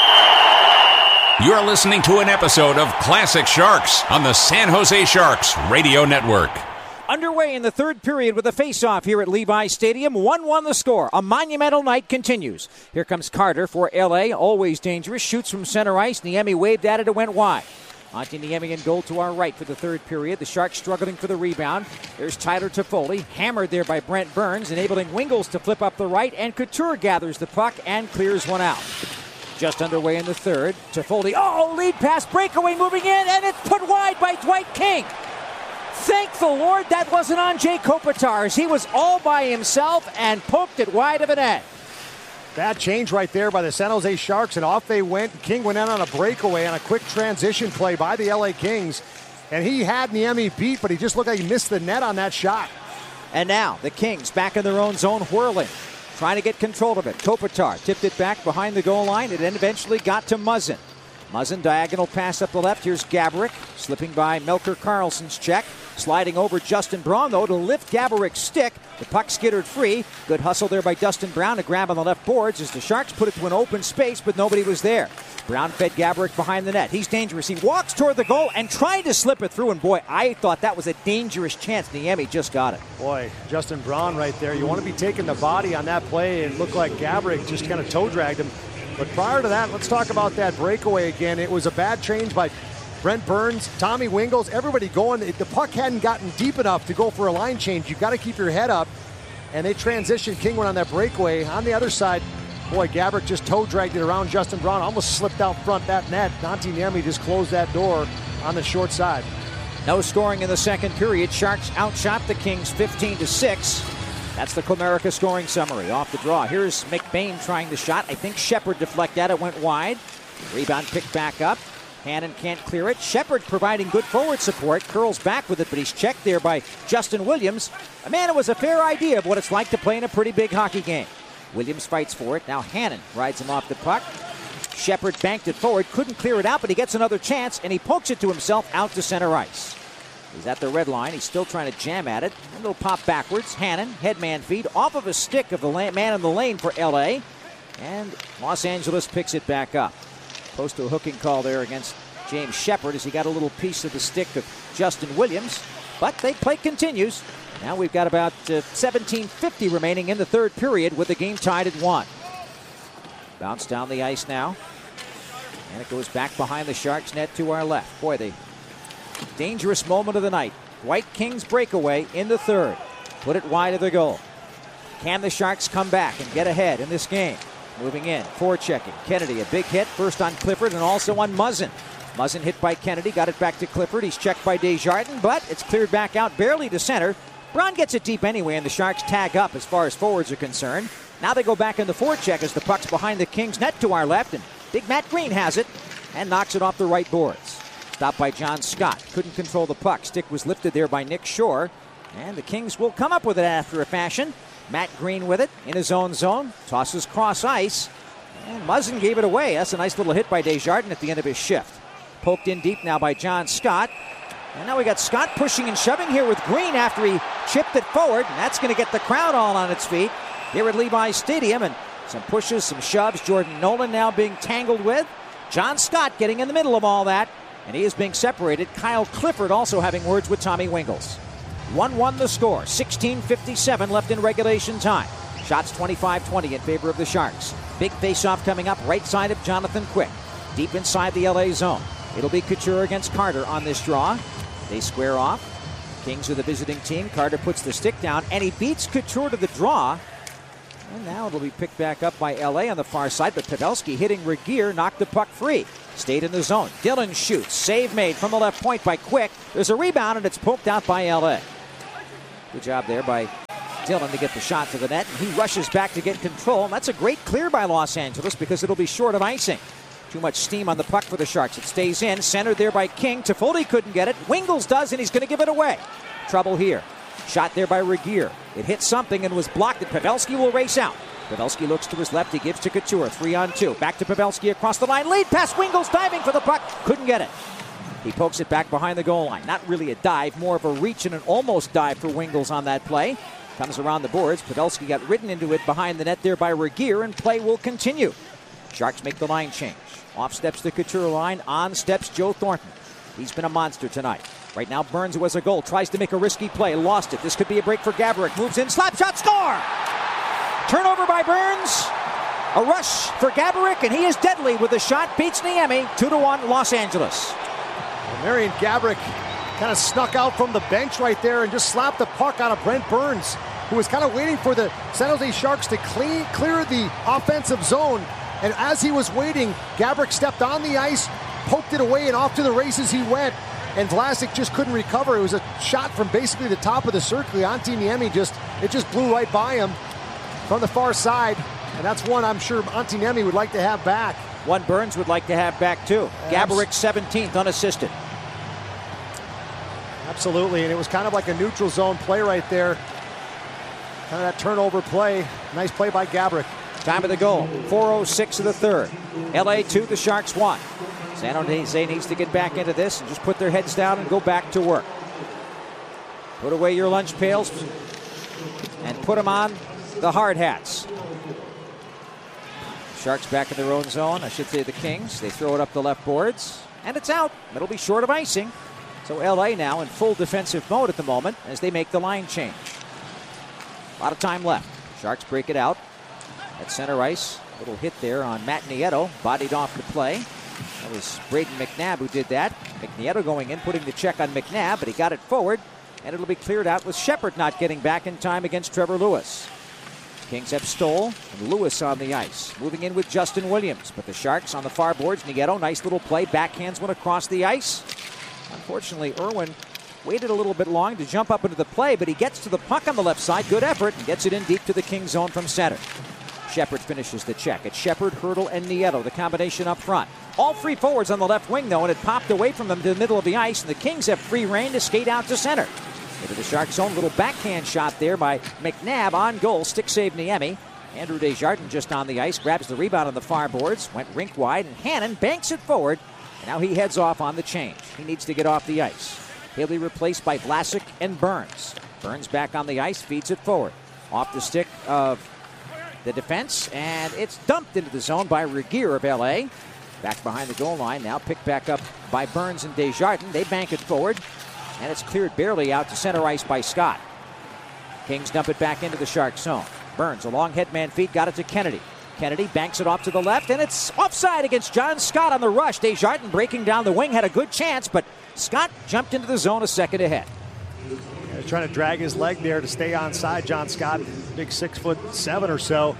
You're listening to an episode of Classic Sharks on the San Jose Sharks Radio Network. Underway in the third period with a face-off here at Levi Stadium. one one the score. A monumental night continues. Here comes Carter for L A. Always dangerous. Shoots from center ice. Niemi waved at it. It went wide. Antti Niemi in goal to our right for the third period. The Sharks struggling for the rebound. There's Tyler Toffoli. Hammered there by Brent Burns, enabling Wingels to flip up the right. And Couture gathers the puck and clears one out. Just underway in the third. Toffoli. Oh, lead pass breakaway moving in. And it's put wide by Dwight King. Thank the Lord that wasn't on Jay Kopitar, as he was all by himself and poked it wide of an end. Bad change right there by the San Jose Sharks, and off they went. King went in on a breakaway on a quick transition play by the L A Kings. And he had Niemi beat, but he just looked like he missed the net on that shot. And now the Kings back in their own zone, whirling, trying to get control of it. Kopitar tipped it back behind the goal line. It then eventually got to Muzzin. Muzzin, diagonal pass up the left. Here's Gaborik, slipping by Melker Karlsson's check. Sliding over Justin Braun, though, to lift Gaborik's stick. The puck skittered free. Good hustle there by Dustin Brown to grab on the left boards as the Sharks put it to an open space, but nobody was there. Brown fed Gaborik behind the net. He's dangerous. He walks toward the goal and tried to slip it through, and boy, I thought that was a dangerous chance. Niemi just got it. Boy, Justin Braun right there. You want to be taking the body on that play. It looked like Gaborik just kind of toe dragged him. But prior to that, let's talk about that breakaway again. It was a bad change by Brent Burns, Tommy Wingels, everybody going. The puck hadn't gotten deep enough to go for a line change. You've got to keep your head up. And they transitioned. King went on that breakaway. On the other side, boy, Gaborik just toe dragged it around Justin Braun. Almost slipped out front that net. Antti Niemi just closed that door on the short side. No scoring in the second period. Sharks outshot the Kings fifteen to six. That's the Comerica scoring summary. Off the draw. Here's McBain trying the shot. I think Shepard deflected at it. Went wide. Rebound picked back up. Hannon can't clear it. Shepard providing good forward support. Curls back with it, but he's checked there by Justin Williams. A man, it was a fair idea of what it's like to play in a pretty big hockey game. Williams fights for it. Now Hannon rides him off the puck. Shepard banked it forward. Couldn't clear it out, but he gets another chance, and he pokes it to himself out to center ice. He's at the red line. He's still trying to jam at it. A little pop backwards. Hannon, headman feed, off of a stick of the man in the lane for L A. And Los Angeles picks it back up. Close to a hooking call there against James Shepard as he got a little piece of the stick of Justin Williams. But the play continues. Now we've got about uh, seventeen fifty remaining in the third period with the game tied at one. Bounce down the ice now. And it goes back behind the Sharks net to our left. Boy, the dangerous moment of the night. Dwight King's breakaway in the third. Put it wide of the goal. Can the Sharks come back and get ahead in this game? Moving in, forechecking. Kennedy, a big hit, first on Clifford and also on Muzzin. Muzzin hit by Kennedy, got it back to Clifford. He's checked by Desjardins, but it's cleared back out barely to center. Braun gets it deep anyway, and the Sharks tag up as far as forwards are concerned. Now they go back in the forecheck as the puck's behind the Kings net to our left, and big Matt Green has it and knocks it off the right boards. Stopped by John Scott. Couldn't control the puck. Stick was lifted there by Nick Shore, and the Kings will come up with it after a fashion. Matt Green with it in his own zone. Tosses cross ice. And Muzzin gave it away. That's a nice little hit by Desjardins at the end of his shift. Poked in deep now by John Scott. And now we got Scott pushing and shoving here with Green after he chipped it forward. And that's going to get the crowd all on its feet here at Levi's Stadium. And some pushes, some shoves. Jordan Nolan now being tangled with. John Scott getting in the middle of all that. And he is being separated. Kyle Clifford also having words with Tommy Wingels. one one the score. sixteen fifty-seven left in regulation time. Shots twenty-five twenty in favor of the Sharks. Big face-off coming up right side of Jonathan Quick. Deep inside the L A zone. It'll be Couture against Carter on this draw. They square off. Kings are the visiting team. Carter puts the stick down, and he beats Couture to the draw. And now it'll be picked back up by L A on the far side, but Pavelski hitting Regeer knocked the puck free. Stayed in the zone. Dillon shoots. Save made from the left point by Quick. There's a rebound, and it's poked out by L A. Good job there by Dillon to get the shot to the net, and he rushes back to get control. And that's a great clear by Los Angeles because it'll be short of icing. Too much steam on the puck for the Sharks. It stays in, centered there by King. Toffoli couldn't get it. Wingels does, and he's going to give it away. Trouble here. Shot there by Regeer. It hit something and was blocked, and Pavelski will race out. Pavelski looks to his left. He gives to Couture. Three on two. Back to Pavelski across the line. Lead pass. Wingels diving for the puck. Couldn't get it. He pokes it back behind the goal line. Not really a dive, more of a reach and an almost dive for Wingels on that play. Comes around the boards. Pavelski got ridden into it behind the net there by Regeer, and play will continue. Sharks make the line change. Off steps the Couture line. On steps Joe Thornton. He's been a monster tonight. Right now Burns, who has a goal, tries to make a risky play. Lost it. This could be a break for Gaborik. Moves in. Slap shot. Score! Turnover by Burns. A rush for Gaborik, and he is deadly with the shot. Beats Niemi. two to one Los Angeles. Well, Marian Gaborik kind of snuck out from the bench right there and just slapped the puck out of Brent Burns, who was kind of waiting for the San Jose Sharks to clean, clear the offensive zone. And as he was waiting, Gaborik stepped on the ice, poked it away, and off to the races he went. And Vlasic just couldn't recover. It was a shot from basically the top of the circle. Antti Niemi just, it just blew right by him from the far side. And that's one I'm sure Antti Niemi would like to have back. One Burns would like to have back too. Gaborik seventeenth unassisted. Absolutely, and it was kind of like a neutral zone play right there. Kind of that turnover play. Nice play by Gaborik. Time of the goal, four oh six of the third. L A two, the Sharks one. San Jose needs to get back into this and just put their heads down and go back to work. Put away your lunch pails and put them on the hard hats. Sharks back in their own zone. I should say the Kings. They throw it up the left boards, and it's out. It'll be short of icing. So L A now in full defensive mode at the moment as they make the line change. A lot of time left. Sharks break it out at center ice. Little hit there on Matt Nieto. Bodied off the play. That was Braden McNabb who did that. Nieto going in, putting the check on McNabb, but he got it forward, and it'll be cleared out with Shepard not getting back in time against Trevor Lewis. Kings have Stoll and Lewis on the ice. Moving in with Justin Williams, but the Sharks on the far boards. Nieto, nice little play, backhands one across the ice. Unfortunately, Irwin waited a little bit long to jump up into the play, but he gets to the puck on the left side. Good effort, and gets it in deep to the King zone from center. Shepard finishes the check. It's Shepard, Hurdle, and Nieto, the combination up front. All three forwards on the left wing, though, and it popped away from them to the middle of the ice, and the Kings have free reign to skate out to center. Into the Sharks zone, little backhand shot there by McNabb on goal. Stick save Niemi. Andrew Desjardins just on the ice, grabs the rebound on the far boards, went rink wide, and Hannon banks it forward. And now he heads off on the change. He needs to get off the ice. He'll be replaced by Vlasic and Burns. Burns back on the ice, feeds it forward. Off the stick of the defense, and it's dumped into the zone by Regeer of L A. Back behind the goal line, now picked back up by Burns and Desjardins. They bank it forward, and it's cleared barely out to center ice by Scott. Kings dump it back into the Shark zone. Burns, a long headman feed, got it to Kennedy. Kennedy banks it off to the left, and it's offside against John Scott on the rush. Desjardins breaking down the wing, had a good chance, but Scott jumped into the zone a second ahead. Yeah, he's trying to drag his leg there to stay onside. John Scott, big six foot seven or so.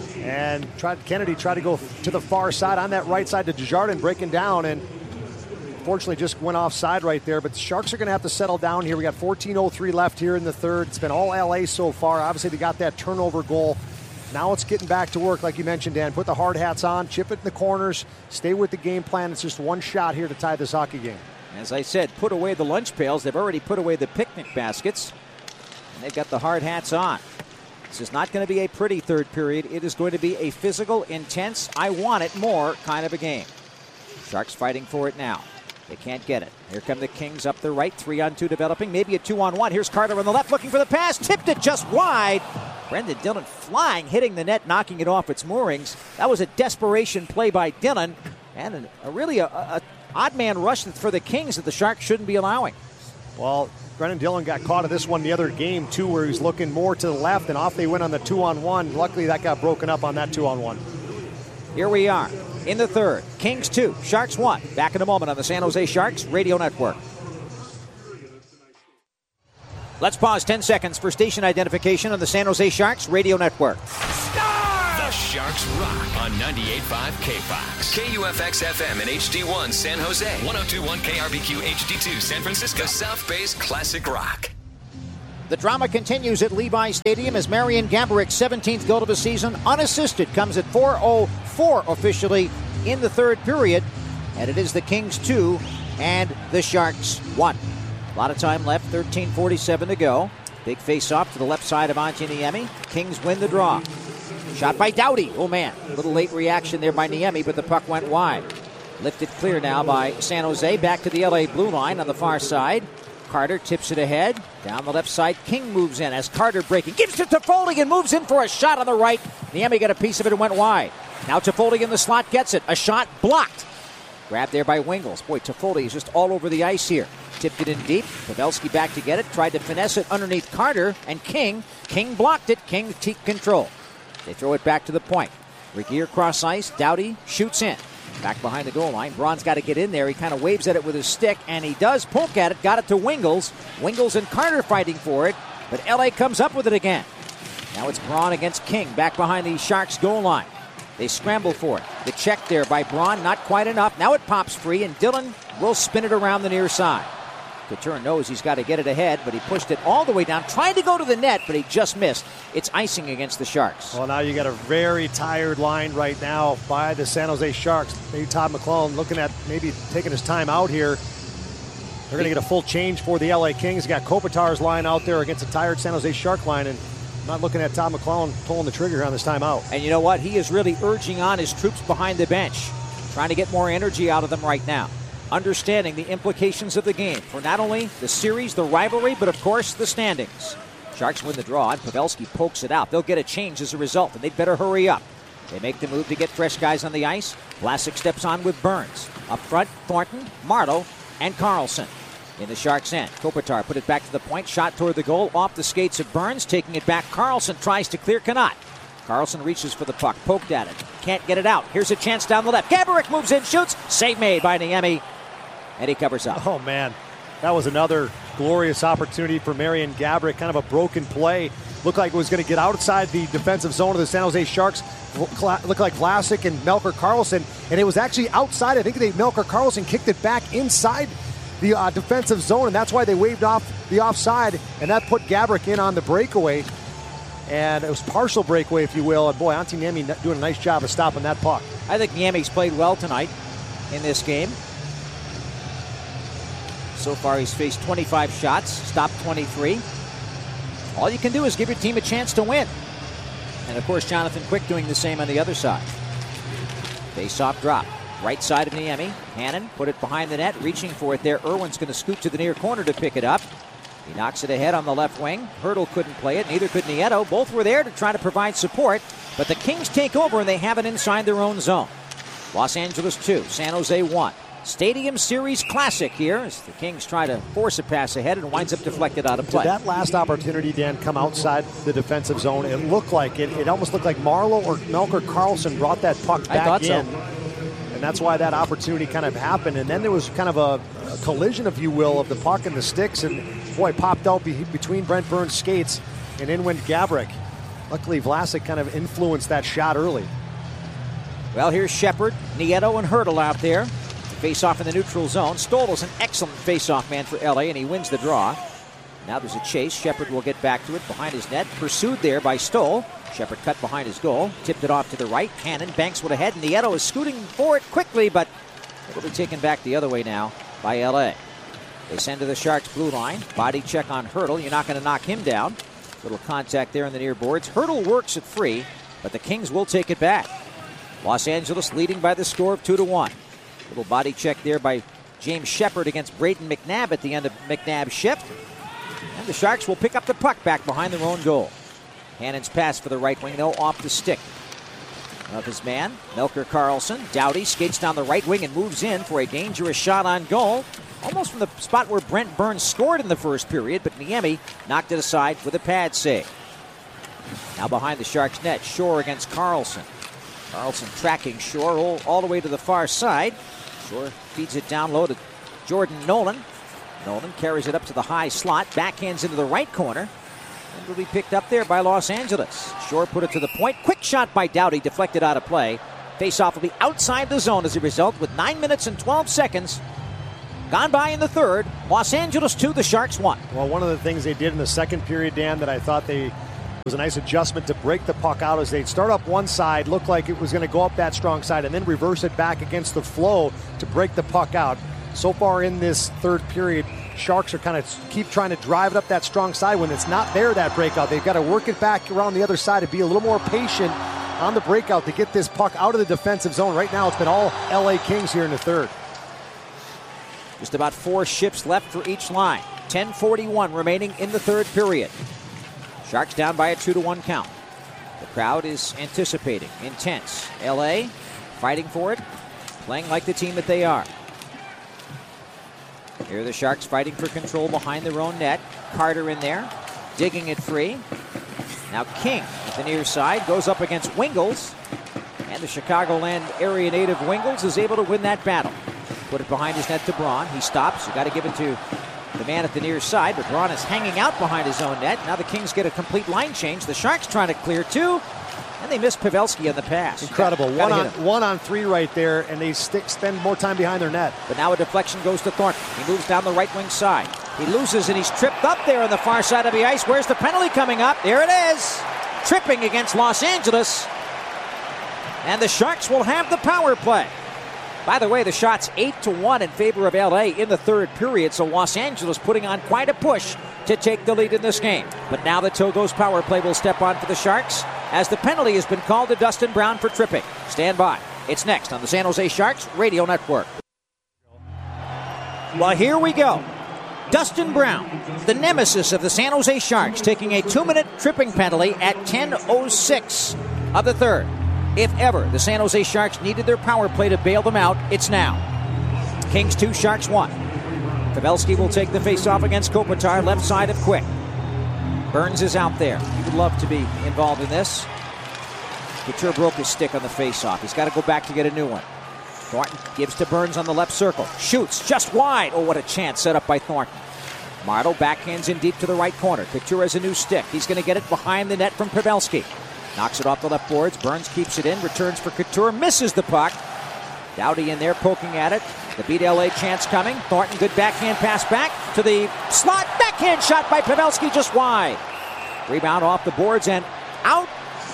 And tried Kennedy tried to go to the far side on that right side to Desjardins, breaking down, and fortunately just went offside right there. But the Sharks are going to have to settle down here. We got fourteen oh three left here in the third. It's been all L A so far. Obviously, they got that turnover goal. Now it's getting back to work, like you mentioned, Dan. Put the hard hats on, chip it in the corners, stay with the game plan. It's just one shot here to tie this hockey game. As I said, put away the lunch pails. They've already put away the picnic baskets, and they've got the hard hats on. This is not going to be a pretty third period. It is going to be a physical, intense, I want it more kind of a game. Sharks fighting for it now. They can't get it. Here come the Kings up the right. Three on two developing. Maybe a two on one. Here's Carter on the left looking for the pass. Tipped it just wide. Brendan Dillon flying, hitting the net, knocking it off its moorings. That was a desperation play by Dillon. And a, a really a, a odd man rush for the Kings that the Sharks shouldn't be allowing. Well, Brendan Dillon got caught at this one the other game, too, where he was looking more to the left, and off they went on the two on one. Luckily, that got broken up on that two on one. Here we are in the third. Kings two, Sharks one. Back in a moment on the San Jose Sharks Radio Network. Let's pause ten seconds for station identification on the San Jose Sharks Radio Network. The Sharks rock on ninety-eight point five K Fox. K U F X F M and H D one San Jose. one oh two point one K R B Q H D two San Francisco. The South Bay's classic rock. The drama continues at Levi Stadium as Marian Gabourik's seventeenth goal of the season, unassisted, comes at four oh four officially in the third period. And it is the Kings two and the Sharks one. A lot of time left, thirteen forty-seven to go. Big face-off to the left side of Antti Niemi. Kings win the draw. Shot by Doughty. Oh, man. A little late reaction there by Niemi, but the puck went wide. Lifted clear now by San Jose. Back to the L A blue line on the far side. Carter tips it ahead. Down the left side, King moves in as Carter breaking. Gives it to Toffoli and moves in for a shot on the right. Niemi got a piece of it and went wide. Now Toffoli in the slot gets it. A shot blocked. Grabbed there by Wingels. Boy, Toffoli is just all over the ice here. Tipped it in deep. Pavelski back to get it. Tried to finesse it underneath Carter and King. King blocked it. King teak control. They throw it back to the point. Regier cross ice. Doughty shoots in. Back behind the goal line. Braun's got to get in there. He kind of waves at it with his stick, and he does poke at it. Got it to Wingels. Wingels and Carter fighting for it, but L A comes up with it again. Now it's Braun against King, back behind the Sharks goal line. They scramble for it. The check there by Braun, not quite enough. Now it pops free, and Dillon will spin it around the near side. Couture knows he's got to get it ahead, but he pushed it all the way down, trying to go to the net, but he just missed. It's icing against the Sharks. Well, now you got a very tired line right now by the San Jose Sharks. Maybe Todd McLellan looking at maybe taking his time out here. They're going to get a full change for the L A Kings. You got Kopitar's line out there against a tired San Jose Shark line, and I'm not looking at Todd McLellan pulling the trigger on this timeout. And you know what? He is really urging on his troops behind the bench, trying to get more energy out of them right now. Understanding the implications of the game for not only the series, the rivalry, but of course the standings. Sharks win the draw, and Pavelski pokes it out. They'll get a change as a result, and they'd better hurry up. They make the move to get fresh guys on the ice. Vlasic steps on with Burns. Up front, Thornton, Marleau, and Carlson. In the Sharks' end, Kopitar put it back to the point, shot toward the goal, off the skates of Burns, taking it back. Carlson tries to clear, cannot. Carlson reaches for the puck, poked at it, can't get it out. Here's a chance down the left. Gaborik moves in, shoots, save made by Niemi, and he covers up. Oh, man, that was another glorious opportunity for Marian Gaborik, kind of a broken play. Looked like it was going to get outside the defensive zone of the San Jose Sharks. Looked like Vlasic and Melker Karlsson, and it was actually outside. I think they Melker Karlsson kicked it back inside the uh, defensive zone, and that's why they waved off the offside, and that put Gaborik in on the breakaway. And it was partial breakaway, if you will. And boy, Antti Niemi doing a nice job of stopping that puck. I think Niemi's played well tonight in this game. So far, he's faced twenty-five shots, stopped twenty-three. All you can do is give your team a chance to win. And of course, Jonathan Quick doing the same on the other side. Face-off drop. Right side of Niemi. Hannon put it behind the net, reaching for it there. Irwin's going to scoot to the near corner to pick it up. He knocks it ahead on the left wing. Hertl couldn't play it, neither could Nieto. Both were there to try to provide support, but the Kings take over and they have it inside their own zone. Los Angeles two, San Jose one. Stadium Series Classic here as the Kings try to force a pass ahead and winds up deflected out of play. Did that last opportunity, Dan, come outside the defensive zone? It looked like it. It almost looked like Marleau or Melker Karlsson brought that puck back I thought in. So. And that's why that opportunity kind of happened. And then there was kind of a, a collision, if you will, of the puck and the sticks. And, boy, it popped out be- between Brent Burns' skates and in went Gaborik. Luckily, Vlasic kind of influenced that shot early. Well, here's Shepard, Nieto, and Hertl out there. Face-off in the neutral zone. Stoll is an excellent face-off man for L A, and he wins the draw. Now there's a chase. Shepard will get back to it behind his net. Pursued there by Stoll. Shepard cut behind his goal. Tipped it off to the right. Hannon banks one ahead. Nieto is scooting for it quickly, but it'll be taken back the other way now by L A. They send to the Sharks' blue line. Body check on Hertl. You're not going to knock him down. Little contact there in the near boards. Hertl works it free, but the Kings will take it back. Los Angeles leading by the score of two to one. Little body check there by James Shepard against Braden McNabb at the end of McNabb's shift. And the Sharks will pick up the puck back behind their own goal. Hannon's pass for the right wing, though, off the stick of his man, Melker Karlsson. Doughty skates down the right wing and moves in for a dangerous shot on goal. Almost from the spot where Brent Burns scored in the first period, but Niemi knocked it aside with a pad save. Now behind the Sharks net, Shore against Karlsson. Karlsson tracking Shore all, all the way to the far side. Shore feeds it down low to Jordan Nolan. Nolan carries it up to the high slot, backhands into the right corner, and will be picked up there by Los Angeles. Shore put it to the point. Quick shot by Doughty, deflected out of play. Face-off will be outside the zone as a result, with nine minutes and twelve seconds gone by in the third. Los Angeles two, the Sharks one. Well, one of the things they did in the second period, Dan, that I thought they was a nice adjustment to break the puck out, as they'd start up one side, looked like it was going to go up that strong side, and then reverse it back against the flow to break the puck out. So far in this third period, Sharks are kind of keep trying to drive it up that strong side. When it's not there, that breakout, they've got to work it back around the other side and be a little more patient on the breakout to get this puck out of the defensive zone. Right now, it's been all L A Kings here in the third. Just about four shifts left for each line. ten forty-one remaining in the third period. Sharks down by a two to one count. The crowd is anticipating, intense. L A fighting for it, playing like the team that they are. Here are the Sharks fighting for control behind their own net. Carter in there, digging it free. Now King at the near side goes up against Wingles. And the Chicagoland area native Wingles is able to win that battle. Put it behind his net to Braun. He stops. You got to give it to the man at the near side, but Braun is hanging out behind his own net. Now the Kings get a complete line change. The Sharks trying to clear two, and they miss Pavelski on the pass. Incredible. Got, one on one on three right there, and they stick, spend more time behind their net. But now a deflection goes to Thornton. He moves down the right wing side. He loses, and he's tripped up there on the far side of the ice. Where's the penalty coming up? There it is. Tripping against Los Angeles. And the Sharks will have the power play. By the way, the shot's eight to one in favor of L A in the third period, so Los Angeles putting on quite a push to take the lead in this game. But now the Togo's power play will step on for the Sharks, as the penalty has been called to Dustin Brown for tripping. Stand by. It's next on the San Jose Sharks Radio Network. Well, here we go. Dustin Brown, the nemesis of the San Jose Sharks, taking a two-minute tripping penalty at ten oh six of the third. If ever the San Jose Sharks needed their power play to bail them out, it's now. Kings two, Sharks one. Pavelski will take the face-off against Kopitar, left side of Quick. Burns is out there. He would love to be involved in this. Couture broke his stick on the face-off. He's got to go back to get a new one. Thornton gives to Burns on the left circle. Shoots just wide. Oh, what a chance set up by Thornton. Martel backhands in deep to the right corner. Couture has a new stick. He's going to get it behind the net from Pavelski. Knocks it off the left boards. Burns keeps it in. Returns for Couture. Misses the puck. Doughty in there poking at it. The beat L A chance coming. Thornton, good backhand pass back to the slot. Backhand shot by Pavelski just wide. Rebound off the boards and out.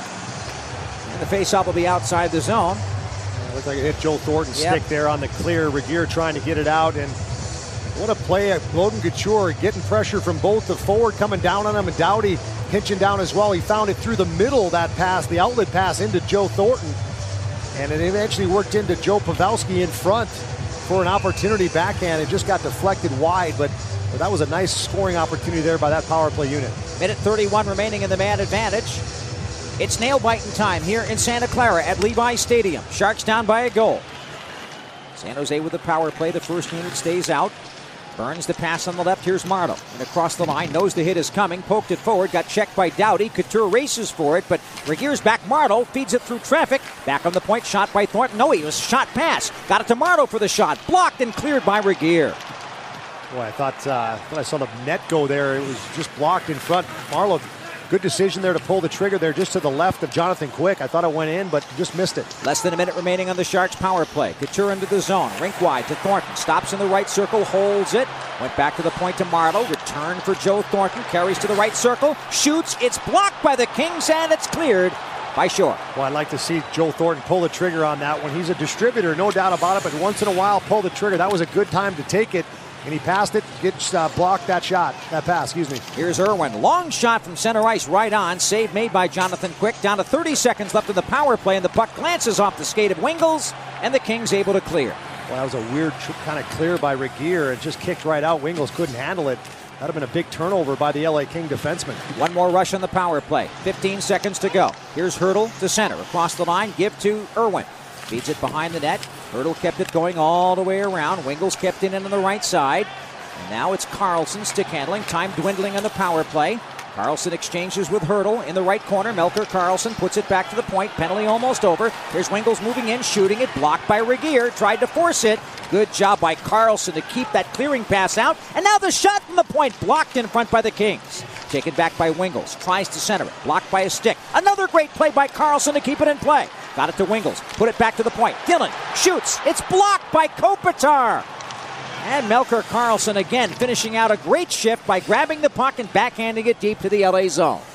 And the faceoff will be outside the zone. It looked like it hit Joe Thornton's yep. stick there on the clear. Regeer trying to get it out. And what a play. Logan Couture getting pressure from both the forward coming down on him, and Doughty pinching down as well. He found it through the middle, that pass, the outlet pass into Joe Thornton. And it eventually worked into Joe Pavelski in front for an opportunity backhand. It just got deflected wide, but well, that was a nice scoring opportunity there by that power play unit. Minute thirty-one remaining in the man advantage. It's nail-biting time here in Santa Clara at Levi Stadium. Sharks down by a goal. San Jose with the power play. The first unit stays out. Burns the pass on the left. Here's Martel. And across the line, knows the hit is coming. Poked it forward. Got checked by Doughty. Couture races for it, but Regeer's back. Martel feeds it through traffic. Back on the point. Shot by Thornton. No, he was shot pass. Got it to Martel for the shot. Blocked and cleared by Regeer. Boy, I thought, uh, thought I saw the net go there. It was just blocked in front. Martel, good decision there to pull the trigger there just to the left of Jonathan Quick. I thought it went in, but just missed it. Less than a minute remaining on the Sharks power play. Couture into the zone. Rink wide to Thornton. Stops in the right circle. Holds it. Went back to the point to Martel. Return for Joe Thornton. Carries to the right circle. Shoots. It's blocked by the Kings, and it's cleared by Shore. Well, I'd like to see Joe Thornton pull the trigger on that one. He's a distributor, no doubt about it, but once in a while, pull the trigger. That was a good time to take it. And he passed it, gets uh, blocked that shot, that pass, excuse me. Here's Irwin. Long shot from center ice right on. Save made by Jonathan Quick. Down to thirty seconds left in the power play, and the puck glances off the skate of Wingles, and the Kings able to clear. Well, that was a weird tr- kind of clear by Regier. It just kicked right out. Wingels couldn't handle it. That would have been a big turnover by the L A King defenseman. One more rush on the power play. fifteen seconds to go. Here's Hertl to center. Across the line, give to Irwin. Feeds it behind the net. Hertl kept it going all the way around. Wingels kept it in on the right side. And now it's Carlson stick handling. Time dwindling on the power play. Carlson exchanges with Hertl in the right corner. Melker Carlson puts it back to the point. Penalty almost over. Here's Wingels moving in, shooting it. Blocked by Regier. Tried to force it. Good job by Carlson to keep that clearing pass out. And now the shot from the point. Blocked in front by the Kings. Taken back by Wingels. Tries to center it. Blocked by a stick. Another great play by Carlson to keep it in play. Got it to Wingels. Put it back to the point. Dillon shoots. It's blocked by Kopitar. And Melker Carlson again finishing out a great shift by grabbing the puck and backhanding it deep to the L A zone.